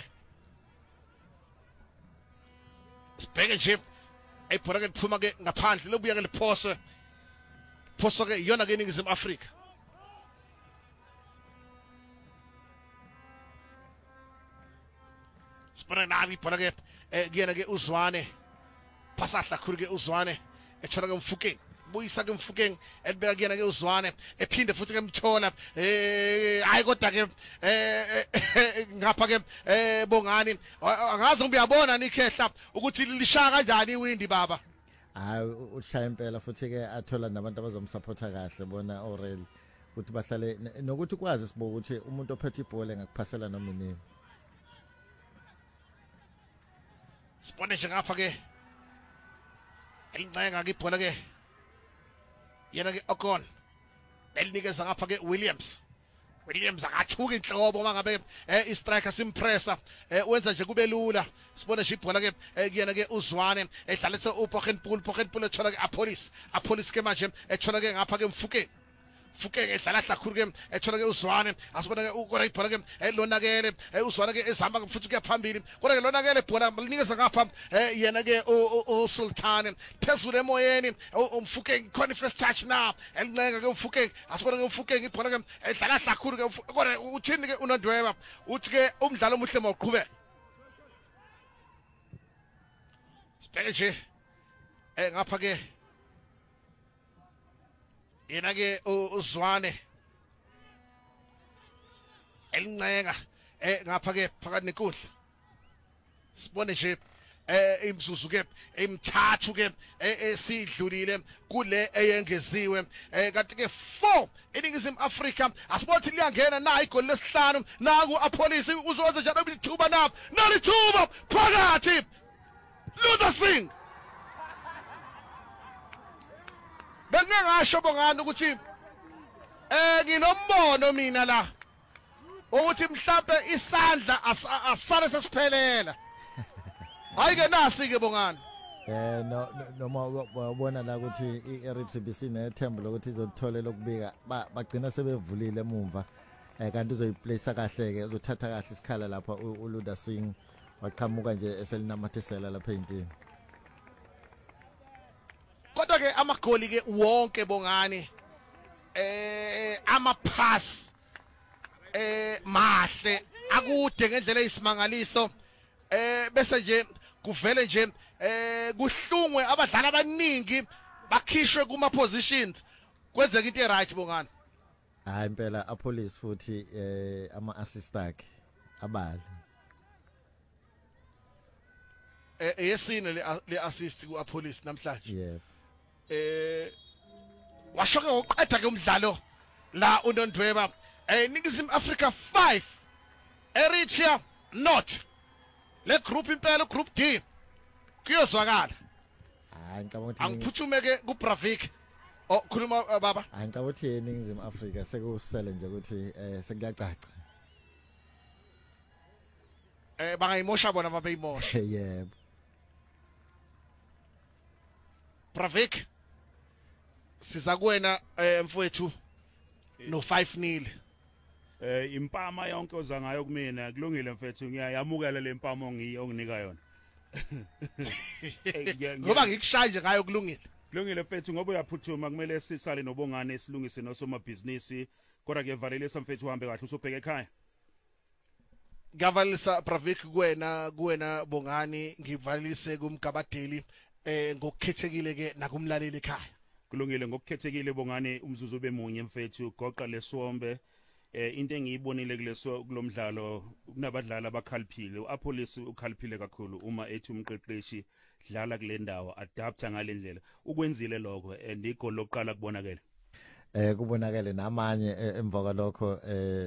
sibheke nje ayibhola ke liphuma ke ngaphandle lobuya ke liphose phoso ke yona ke iningizimu Afrika sibona nabi ibhola ke kuyena ke uzwane pasahla khulu ke uzwane ethola ke Mfukeng buyisa ke Mfukeng elibeka kuyena ke uzwane ephinde futhi ke mthola eh hayi kodwa ke eh ngapha ke eh bongani angazi ngiyabona nikhehla ukuthi lishaya kanjani iwindi baba hayi ushaya impela futhi ke athola nabantu abazomsupporta kahle bona Aurel ukuthi bahlale nokuthi kwazi sibo ukuthi umuntu ophethe ibhola ngakuphasela noma inini sibone nje ngapha ke elincenga ke ibhola ke yena ke Ocon elinikeza ngapha ke Williams Williams akathuka inhlobo mangabe eh istriker simpressa wenza nje kube lula sibone nje ibhola ke kuyena ke uzwane edlaletse uPochenpool Pochenpool ethola ke apolice apolice ke manje ethola ke ngapha ke Mfukeng Mfukeng edlala hlakhulu ke ethola ke uzwane asibona ke ukora ibhola ke elonakele uzwane ke ezihamba futhi ke phambili kodwa ke lonakele ibhola linikeza ngapha yena ke uSultan phezulu emoyeni uMfukeng khona first touch now elincenga ke uMfukeng asibona ke uMfukeng ibhola ke edlala hlakhulu ke kodwa uthini ke uNondweba uthi ke umdlalo omuhle mawuqhubeka sibheke nje eh ngapha ke yena ke uzwane elincenga eh ngapha ke phakathi nenkundla sibone nje eh imzuzu ke emithathu ke esidlulile kule eyengeziwe eh kanti ke four iningizimu Afrika asibothi liyangena na igoli lesihlanu naku apolice uzowenza njalo ibithuba nabo nalithuba phakathi Luther Singh bengingasho bongani ukuthi eh nginombono mina la ukuthi mhlawumbe isandla asale sesiphelela ayike nasi ke bongani eh no noma wabona la ukuthi iEritrea bisinethemba lokuthi izothola lokubika bagcina sebevulile emumva eh kanti uzoyiplace kahle ke uzothatha kahle isikhala lapha uLuther Singh waqhamuka nje eselinamathisela lapha endini kodwa ke amagoli ke wonke bongani eh ama pass eh mahle akude ngendlela eyisimangaliso eh bese nje kuvele nje eh kuhlungwe abadlali abaningi bakhishwe kuma positions kwenzeka into eright bongani hayi impela apolice futhi eh ama assist akhe abali eh yesine le assist ku apolice namhlanje yebo eh washoke ngoqeda ke umdlalo la uNondweba eh Ningizimu Africa five Eritrea not le group impela group D kuyozwakala hayi ngicabanga ukuthi angiphuthume ke ku Bravik oh khuluma baba hayi ngicabanga ukuthi eNingizimu Africa sekusele nje ukuthi eh sekuyacaca eh bangayimosha bona babeyimosha yebo Bravik siza kuwena mfowethu no five nil eh impama yonke oza ngayo kumina kulungile mfethu ngiyayamukela le mpama onginika yona ngoba ngikushaya nje ngayo kulungile kulungile mfethu ngoba uyaphuthuma kumele sisale nobongane esilungise nosomabhizinisi kodwa ke valelisa mfethu uhambe kahle usubheke ekhaya ngavalisa Bravik kuwena kuwena bongani ngivalise kumgabadeli eh ngokukhethekile ke nakumlaleli ekhaya kulungile ngokukhethekile bongane umzuzu bemunye mfethu goqa lesombe eh into engiyibonile kuleso kulomdlalo kunabadlali abakhaliphile uApollos ukhaliphile kakhulu uma ethi umqeqeshi dlala kule ndawo adapta ngale ndlela ukwenzile lokho and igol lokuqala kubonakala eh kubonakala namanye emva kwalokho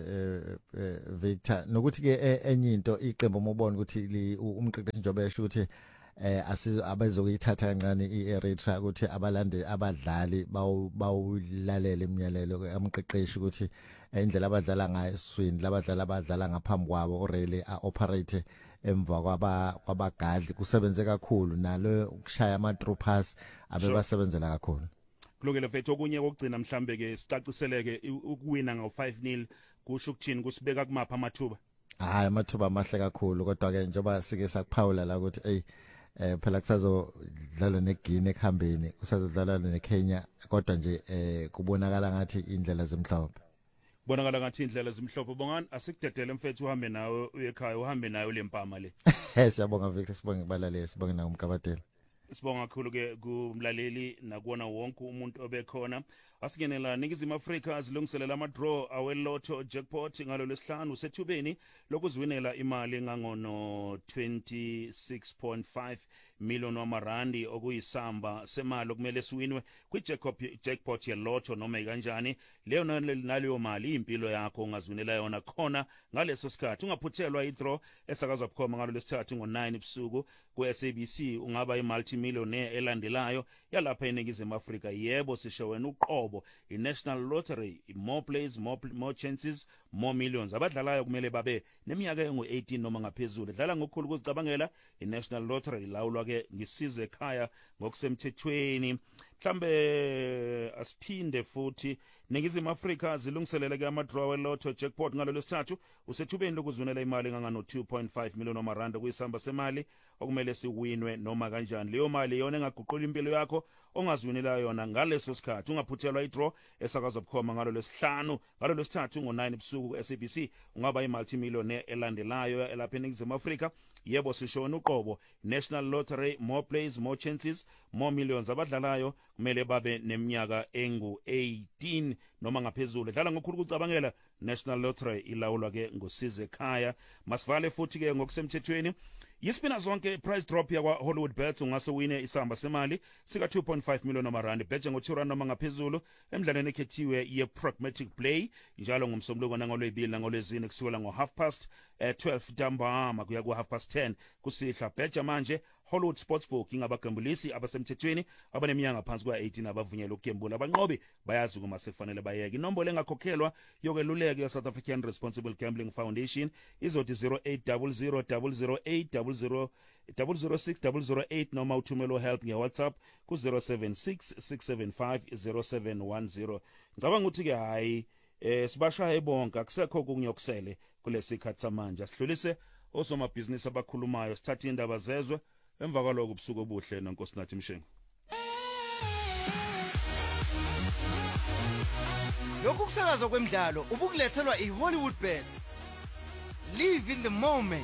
eh Victor nokuthi ke enye into iqembu umubona ukuthi umqeqeshi njobe esho ukuthi eh asizo abazokuyithatha kancane iEritrea ukuthi abalande abadlali bawulalele imiyalelo amqeqeshi ukuthi indlela abadlala ngayo eswini labadlali abadlala ngaphambi kwabo orele operate emva kwaba kwabagadli kusebenze kakhulu nalo ukushaya ama through pass abebasebenzela kakhulu kulungile mfethu okunye kokugcina mhlambe ke sicaciseleke ukuwina ngo five nil kusho ukuthini kusibeka kumapha amathuba hayi amathuba amahle kakhulu kodwa ke njoba sike sakuphawula la ukuthi hey eh phela kusazodlalwa neGuinea ekhambeni kusazodlalwa neKenya kodwa nje eh kubonakala ngathi indlela zemhlophe bonakala ngathi indlela zimhlophe bongani asikudedele mfethu uhambe nawe uyekhaya uhambe nayo lempama le siyabonga Victor sibonge balaleli sibonge na umkabatela sibonga kakhulu ke kumlaleli nakuona wonke umuntu obekhona asingenela Ningizimu Afrika azilungiselela ama draw awelotho jackpot ngalo lesihlanu sethubeni lokuziwinela imali ngangono twenty-six point five million wamarandi okuyisamba semali okumele siwinwe kwijackpot jackpot yelotho noma kanjani leyo naleyo mali impilo yakho ungaziwinela yona khona ngaleso sikhathi ungaphuthelwa idraw esakazwa bukhoma ngalo lesithathu ngo nine ebusuku ku S A B C ungaba imulti millionaire elandelayo yalapha eNingizimu Afrika yebo sisho wena uqobo iNational Lottery more plays more, more chances more millions abadlalayo kumele babe neminyaka engu eighteen noma ngaphezulu dlala ngokukhulu ukuzicabangela iNational Lottery lawulwa ke ngisize ekhaya ngokusemthethweni mhlambe asiphinde futhi Ningizimu Afrika zilungiselele ke ama draw welotho jackpot ngalo lesithathu usethubeni lokuzunela imali ngangano two point five million wamaranda kuyisamba semali okumele siwinwe noma kanjani leyo mali yona engaguqula impilo yakho ongazwinela yona ngaleso sikhathi ungaphuthelwa idraw esakazwa bukhoma ngalo lesihlanu ngalo lesithathu ngo nine ebusuku ku S A B C ungaba imulti millionaire elandelayo elapha eNingizimu Afrika yebo sishona uqobo National Lottery more plays more chances more millions abadlalayo kumele babe neminyaka engu eighteen noma ngaphezulu dlala ngokukhulu ukucabangela National Lottery ilawulwa ke ngosize ekhaya masivale futhi ke ngokusemthethweni yisipina zonke price drop yakwa Hollywood Bets ungase wine isamba semali sika two point five million wamarandi bethe ngo two rand noma ngaphezulu emidlalweni ekhethiwe ye pragmatic play njalo ngomsombuluko nangolwebili nangolwezine kusuka ngo half past uh, twelve ntambama kuya ku half past ten kusihla bethe manje Hollywood Sportsbook ingabagambulisi abasemthethweni abaneminyaka phansi kwa eighteen abavunyelwa ukugembula abanqobi bayazi kuma sekufanele bayeke inombolo engakhokhelwa yokweluleka ye-South African Responsible Gambling Foundation izodi zero eight zero zero zero zero eight zero zero zero zero six zero zero eight noma uthumelo help nge-WhatsApp ku zero seven six six seven five zero seven one zero ngicabanga ukuthi ke hayi eh sibashaya bonke akusekho kunyokusele kulesikhathi samanje sidlulise osomabhizinisi abakhulumayo sithatha indaba zezwe emva kwaloko ubusuku obuhle nonkosinathi Mshengo lokhu kusakaza kwemidlalo ubukulethelwa iHollywood Bets live in the moment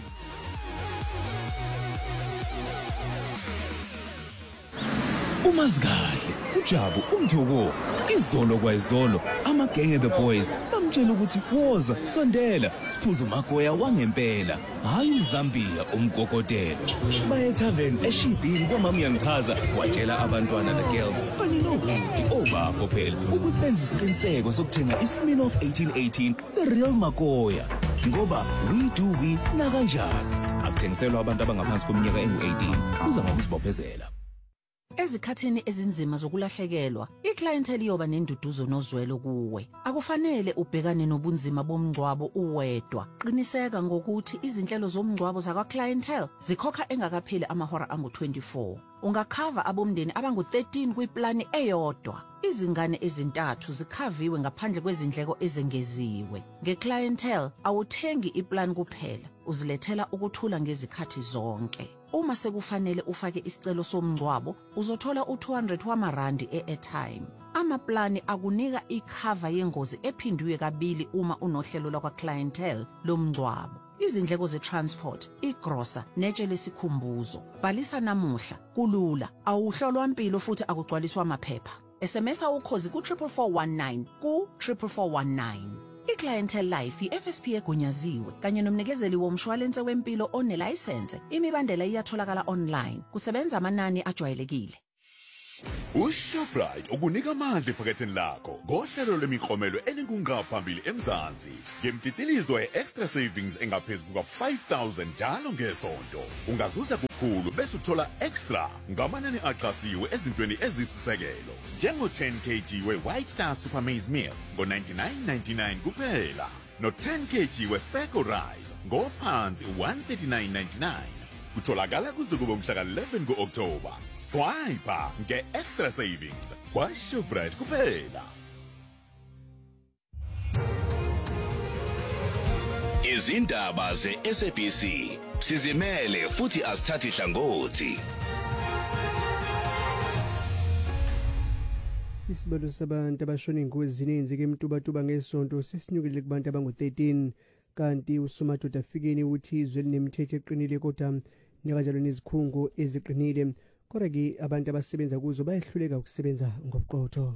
Umazikahle uJabu umthoko izolo kwayizolo amagenge the boys bamtshela ukuthi woza sondela siphuza umagoya wangempela hayi uZambia umgogotelo baye tavern eShibhini kwamama yangichaza watshela abantwana the girls kanye nokuthi obakho phela ukuthi benze isiqiniseko sokuthenga iSmin of eighteen eighteen the real magoya ngoba we do we na kanjani akuthengiselwa abantu abangaphansi kweminyaka engu eighteen uza ngokuzibophezela Ezikhathini ezinzima zokulahlekelwa, iclientele iyoba nenduduzo nozwelo kuwe. Akufanele ubhekane nobunzima bomngcwabo uwedwa. Qiniseka ngokuthi izinhlelo zomngcwabo zakwa clientele zikhokha engakapheli amahora angu twenty-four. Ungakhava abomndeni abangu thirteen kwiplani eyodwa. Izingane ezintathu zikhaviwe ngaphandle kwezindleko ezengeziwe. Ngeclientele awuthengi iplan kuphela, uzilethela ukuthula ngezikhathi zonke. Uma sekufanele ufake isicelo somngcwabo, uzothola u two hundred wamarandi e-airtime. Amaplani akunika ikhava yengozi ephindwe kabili uma unohlelo lakwa clientele lomngcwabo. Izindleko ze-transport, igrosa, netshe lesikhumbuzo. Bhalisa namuhla, kulula, awuhlolwa impilo futhi akugcwaliswa amaphepha. S M S ukhozi ku triple four one nine ku triple four one nine. iClientele Life i-F S P egunyaziwe kanye nomnikezeli womshwalense wempilo onelicense. Imibandela iyatholakala online. Kusebenza amanani ajwayelekile. uShoprite ukunika amandla ephaketheni lakho ngohlelo lemiklomelo elinkunqa phambili eMzansi ngemtitilizo ye-extra savings engaphezulu kuka five thousand njalo ngesonto. Ungazuza kukhulu bese uthola extra ngamanani aqhasiwe ezintweni ezisisekelo njengo ten kilograms we-White Star Super Maize Meal ngo-ninety-nine ninety-nine kuphela no ten kilograms we-Speckle Rice ngophansi one thirty-nine ninety-nine. Kutholakala kuze kube umhla ka-eleven ku-October. Swipe nge-extra savings kwaShoprite kuphela. Izindaba ze-S A B C sizimele futhi asithathi hlangothi. Isibalo sabantu abashona ingozini eyenzeke eMtubatuba ngesonto sisinyukile kubantu abangu thirteen kanti uSomadoda afikeni uthi izwe linemithetho eqinile kodwa nekanjalo nezikhungo eziqinile kodwa ke abantu abasebenza kuzo bayehluleka ukusebenza ngobuqotho.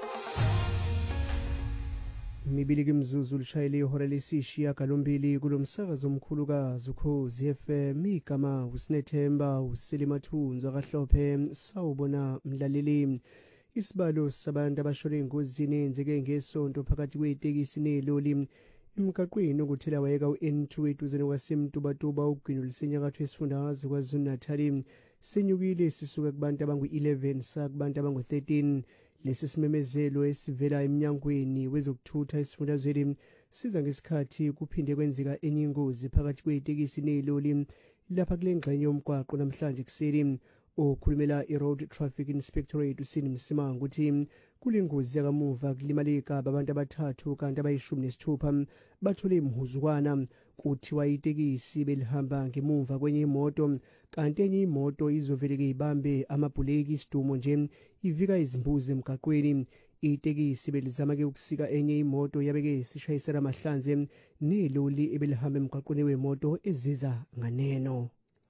Imibili kemzuzu lishayele ihora lesishiya galombili kulomsakazo omkhulu kaZukhozi F M igama uSinethemba uSelimathunzo akahlophe sawubona mlaleli. Isibalo sabantu abashona engozini eyenzeke ngesonto phakathi kwetekisi neloli emgaqweni okuthela wayeka u-N two eduzane kwaseMtubatuba ugwino lisenyakatho esifundazwe KwaZulu-Natal senyukile sisuka kubantu abangu eleven sa kubantu abangu thirteen. Lesi simemezelo esivela eminyangweni wezokuthutha esifundazweni siza ngesikhathi kuphinde kwenzeka enye ingozi phakathi kwetekisi neloli lapha kule ngxenye yomgwaqo namhlanje kuseni. Okhulumela i-Road Traffic Inspectorate uSini Msimang uthi kulengozi yakamuva kulimale igaba abantu abathathu kanti abayishumi nesithupha bathole imhuzukwana. Kuthiwa itekisi belihamba ngemuva kwenye imoto kanti enye imoto izoveleke ibambe amabhuleki isidumo nje ivika izimbuzi emgaqweni. Itekisi belizama ke ukusika enye imoto yabeke sishayisela amahlanze neloli ebelihamba emgaqweni wemoto eziza nganeno.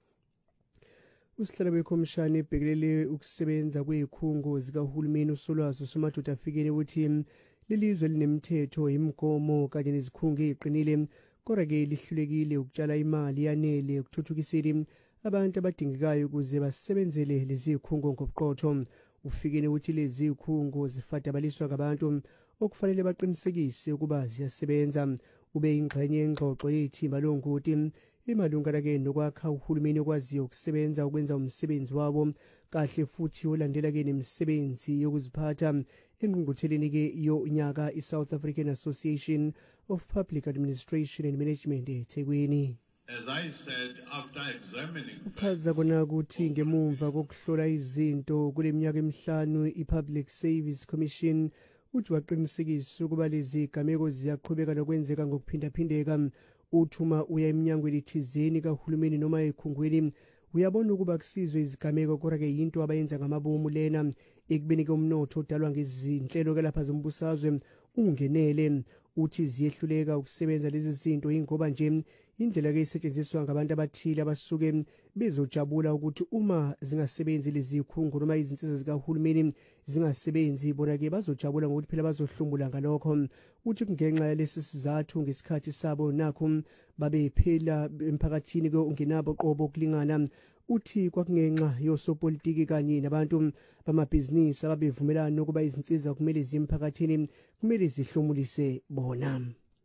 Usihlalo bekhomishani ebhekelele ukusebenza kwezikhungo zikahulumeni uSolwazi uSomadoda afikeni uthi lelizwe linemithetho imigomo kanye nezikhungo eziqinile kodwa ke lihlulekile ukutshala imali yanele ukuthuthukisela abantu abadingekayo ukuze basebenzele lezi zikhungo ngobuqotho. Ufikeni uthi lezi zikhungo zifadabaliswa ngabantu okufanele baqinisekise ukuba ziyasebenza. Ube ingxenye engxoxo yethimba longoti emalungana ke nokwakha uhulumeni okwaziyo ukusebenza ukwenza umsebenzi wabo kahle futhi olandela ke nemisebenzi yokuziphatha engqungqutheleni ke yonyaka iSouth African Association of Public Administration and Management eThekwini. As I said, after examining uchaza kona ukuthi ngemumva kokuhlola izinto kule minyaka emihlanu iPublic Service Commission uthi waqinisekisa ukuba lezi gameko ziyaqhubeka nokwenzeka ngokuphindaphindeka. Uthuma uya eminyangweni thizeni kahulumeni noma ekhungweni uyabona ukuba kusizwe izigameko kodwa ke into abayenza ngamabomu lena ekubeni ke umnotho odalwa ngezinhlelo ke lapha zombusazwe ungenele. Uthi ziyehluleka ukusebenza lezi zinto ingoba nje indlela ke isetshenziswa ngabantu abathile abasuke bezojabula ukuthi uma zingasebenzi lezi zikhungo noma izinsiza zikahulumeni zingasebenzi bona ke bazojabula ngokuthi phela bazohlumbula ngalokho. Uthi kungenxa yalesi sizathu ngesikhathi sabo nakho babe phela emphakathini ke ungenabo qobo kulingana. Uthi kwakungenxa yosopolitiki kanye nabantu bamabhizinisi ababevumelana ukuba izinsiza kumele zimphakathini kumele zihlomulise bona.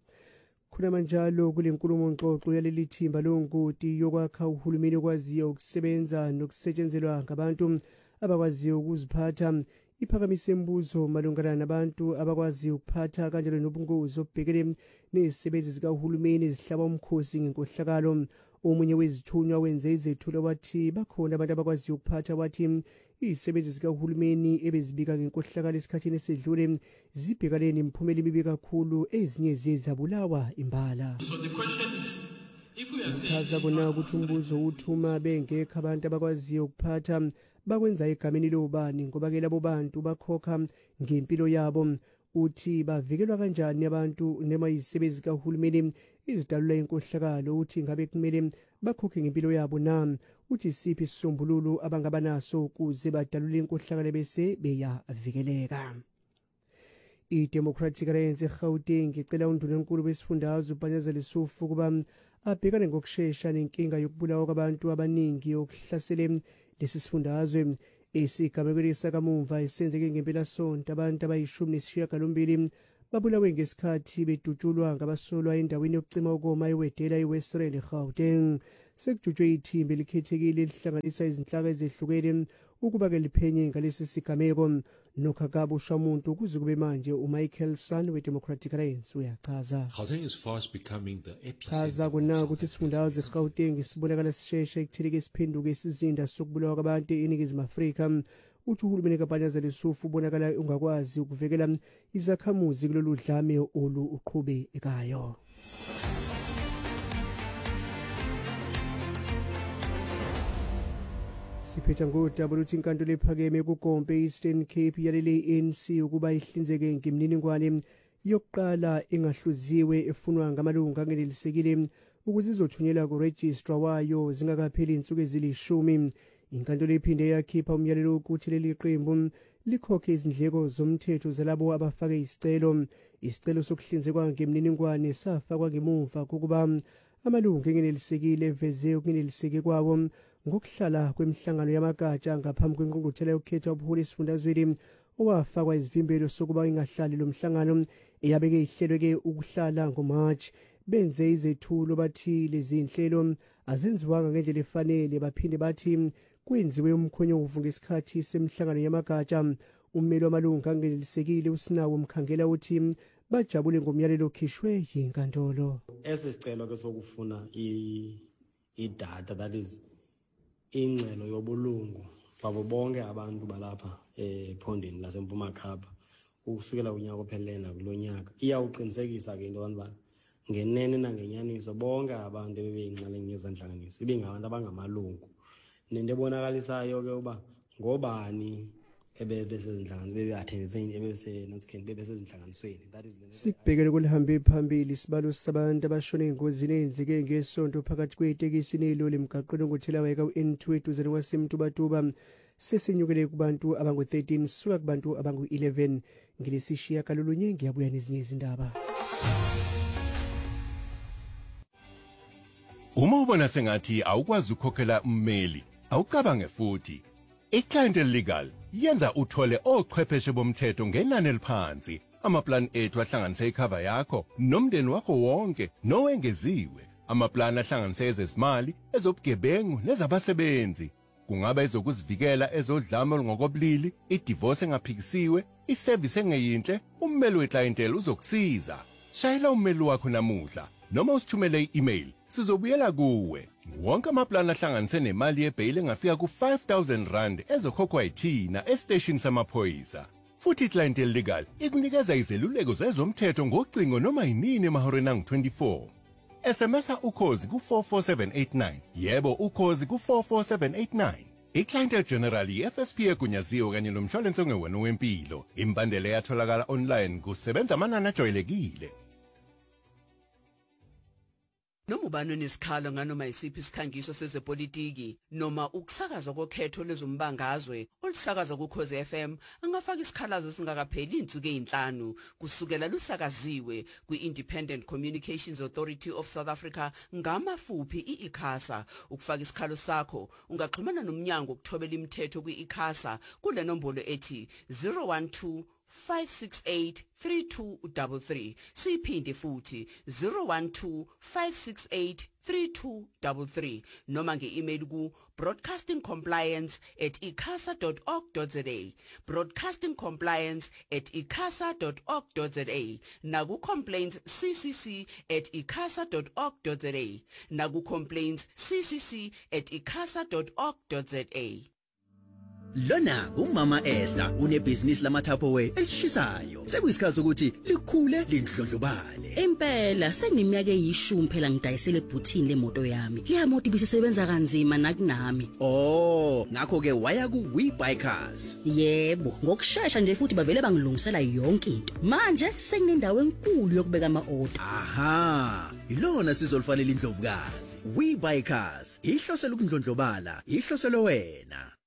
Khona manjalo kule nkulumo ngxoxo yaleli thimba longoti yokwakha uhulumeni okwaziyo ukusebenza nokusetshenzelwa ngabantu abakwaziyo ukuziphatha iphakamise imbuzo malungana nabantu abakwaziyo ukuphatha kanjalo nobungozi obhekele nezisebenzi zikahulumeni ezihlaba umkhosi ngenkohlakalo. Omunye wezithunywa wenze izethulo wathi bakhona abantu abakwaziyo ukuphatha wathi izisebenzi zikahulumeni ebezibika ngenkohlakalo esikhathini esedlule zibhekane nemiphumela emibi kakhulu ezinye zezabulawa imbala. So the question is, if we are saying bona ukuthi umbuzo uthuma bengekho abantu abakwaziyo ukuphatha bakwenza egameni lobani ngoba ke labo bantu bakhokha ngempilo yabo. Uthi bavikelwa kanjani abantu noma izisebenzi kahulumeni izidalula inkohlakalo. Uthi ngabe kumele bakhokhe ngempilo yabo na. Uthi siphi isisombululo abangabanaso ukuze badalule inkohlakalo bese beyavikeleka. iDemocratic Alliance eGauteng icela undunankulu besifundazwe uBanyazela Lesufu kuba abhekane ngokusheshsha nenkinga yokubulawa kwabantu abaningi okuhlasele lesi sifundazwe. Isigamekelo sakamumva esenzeke ngempela sonto abantu abayishumi nesishiyagalombili babulawe ngesikhathi bedutshulwa ngabasolwa endaweni yokucima ukoma eWedela eWestern eGauteng. Sekujutshwe ithimba elikhethekile elihlanganisa izinhlaka ezehlukene ukuba ke liphenye ngalesi sigameko. Nokhakabo shamuntu kuze kube manje uMichael San weDemocratic Alliance uyachaza. Gauteng is fast becoming the epicenter. Chaza kona ukuthi isifundazwe eGauteng sibonakala sisheshe ekutheleke isiphenduke isizinda sokubulawa kwabantu eNingizimu Afrika. Uthi uhulumeni kaBanyazela Lesufu ubonakala ungakwazi ukuvekela izakhamuzi kulolu dlame olu uqhubekayo. Siphetha ngodaba luthi inkantolo ephakeme kuGombe Eastern Cape yalele I N C ukuba ihlinzeke ngemniningwane yokuqala engahluziwe efunwa ngamalungu angenelisekile ukuze izothunyelwa kuregistrar wayo zingakapheli insuku ezilishumi. Inkantolo iphinde yakhipha umyalelo ukuthi leli qembu likhokhe izindleko zomthetho zalabo abafake isicelo. Isicelo sokuhlinzekwa ngemniningwane safakwa ngemuva kokuba amalungu angenelisekile eveze ukungeneliseke kwawo ngokuhlala kwemihlangano yamagatsha ngaphambi kwenkqungquthela yokukhetha ubuholi esifundazweni owafakwa izivimbelo sokuba ingahlali lo mhlangano eyabeke ihlelwe ukuhlala ngoMarch. Benze izethulo bathi lezi inhlelo azenziwanga ngendlela efanele baphinde bathi kwenziwe umkhonyovu ngesikhathi semhlangano yamagatsha. Ummeli wamalungu angenelisekile uSinawo Mkhangela uthi bajabule ngomyalelo okhishwe yinkantolo. Esicelo ke sokufuna i-data that is ingcelo yobulungu babo bonke abantu balapha ephondeni laseMpuma Kapa ukusukela unyaka ophelena kulonyaka iyawuqinisekisa ke into abantu ngenene nangenyaniso bonke abantu bebeyinxalenye yezandlanganiso ibingabantu abangamalungu nento ebonakalisayo ke uba ngobani ebebesezindlanganiso bebeattendiseni ebebesenansikeni bebesezindlanganisweni. That is the Sikubhekele kulihambe phambili isibalo sabantu abashone engozini eyenzeke ngesonto phakathi kwetekisi neloli emgaqweni onguThelaweka u-N two eduze kwaseMtubatuba sesinyukele kubantu abangu thirteen suka kubantu abangu eleven. Ngilisishiya kalolunye ngiyabuya nezinye izindaba. Uma ubona sengathi awukwazi ukukhokhela ummeli awucabange futhi iClientele Legal yenza uthole ochwepheshe bomthetho ngenani eliphansi. Amaplan ethu ahlanganise icover yakho nomndeni wakho wonke nowengeziwe. Amaplan ahlanganise ezezimali, ezobugebengu nezabasebenzi. Kungaba ezokuzivikela ezodlame olungokobulili, idivorce engaphikisiwe, iservice engeyinhle, ummeli weClientele uzokusiza. Shayela ummeli wakho namuhla noma usithumele i-email sizobuyela kuwe. Wonke amaplan ahlanganise nemali yebail engafika ku five thousand rand ezokhokhwa yithina estation samaphoyisa. Futhi iClientele Legal ikunikeza izeluleko zezomthetho ngocingo noma yinini emahoreni angu twenty-four. S M S ukhozi ku four four seven eight nine. Yebo ukhozi ku four four seven eight nine. iClientele General i-F S P egunyaziwe kanye nomshwalense ongewena wempilo. Imbandela yatholakala online kusebenza amanani ajwayelekile. Noma ubani onesikhalo nganoma isiphi isikhangiso sezepolitiki noma ukusakazwa kokhetho lezombangazwe olusakazwa kuKhozi F M angafaka isikhalazo singakapheli insuku ezinhlanu kusukela lusakaziwe kwi-Independent Communications Authority of South Africa ngamafuphi i-ICASA. Ukufaka isikhalo sakho ungaxhumana nomnyango ukuthobela imithetho kwi-ICASA kule nombolo ethi zero one two five six eight three two three three. Siphinde futhi zero one two five six eight three two three three noma nge-email ku broadcastingcompliance at icasa dot org dot za, broadcastingcompliance at icasa dot org dot za, naku complaints ccc at icasa dot org dot za, naku complaints ccc at icasa dot org dot za. Lona umama Esther unebhizinisi lamaThaphowe elishisayo. Sekuyisikhathi ukuthi likhule lindlondlobale. Impela sengineminyaka eyishumi phela ngidayisele ebhuthini lemoto yami. Le moto ibisebenza kanzima nakunami. Oh, ngakho ke waya ku WeBuyCars. Yebo, ngokusheshsha nje futhi bavele bangilungisela yonke into. Manje senginendawo enkulu yokubeka ama-order. Aha, ilona sizolifanele indlovukazi. WeBuyCars, ihlosela ukundlondlobala, ihloselo wena.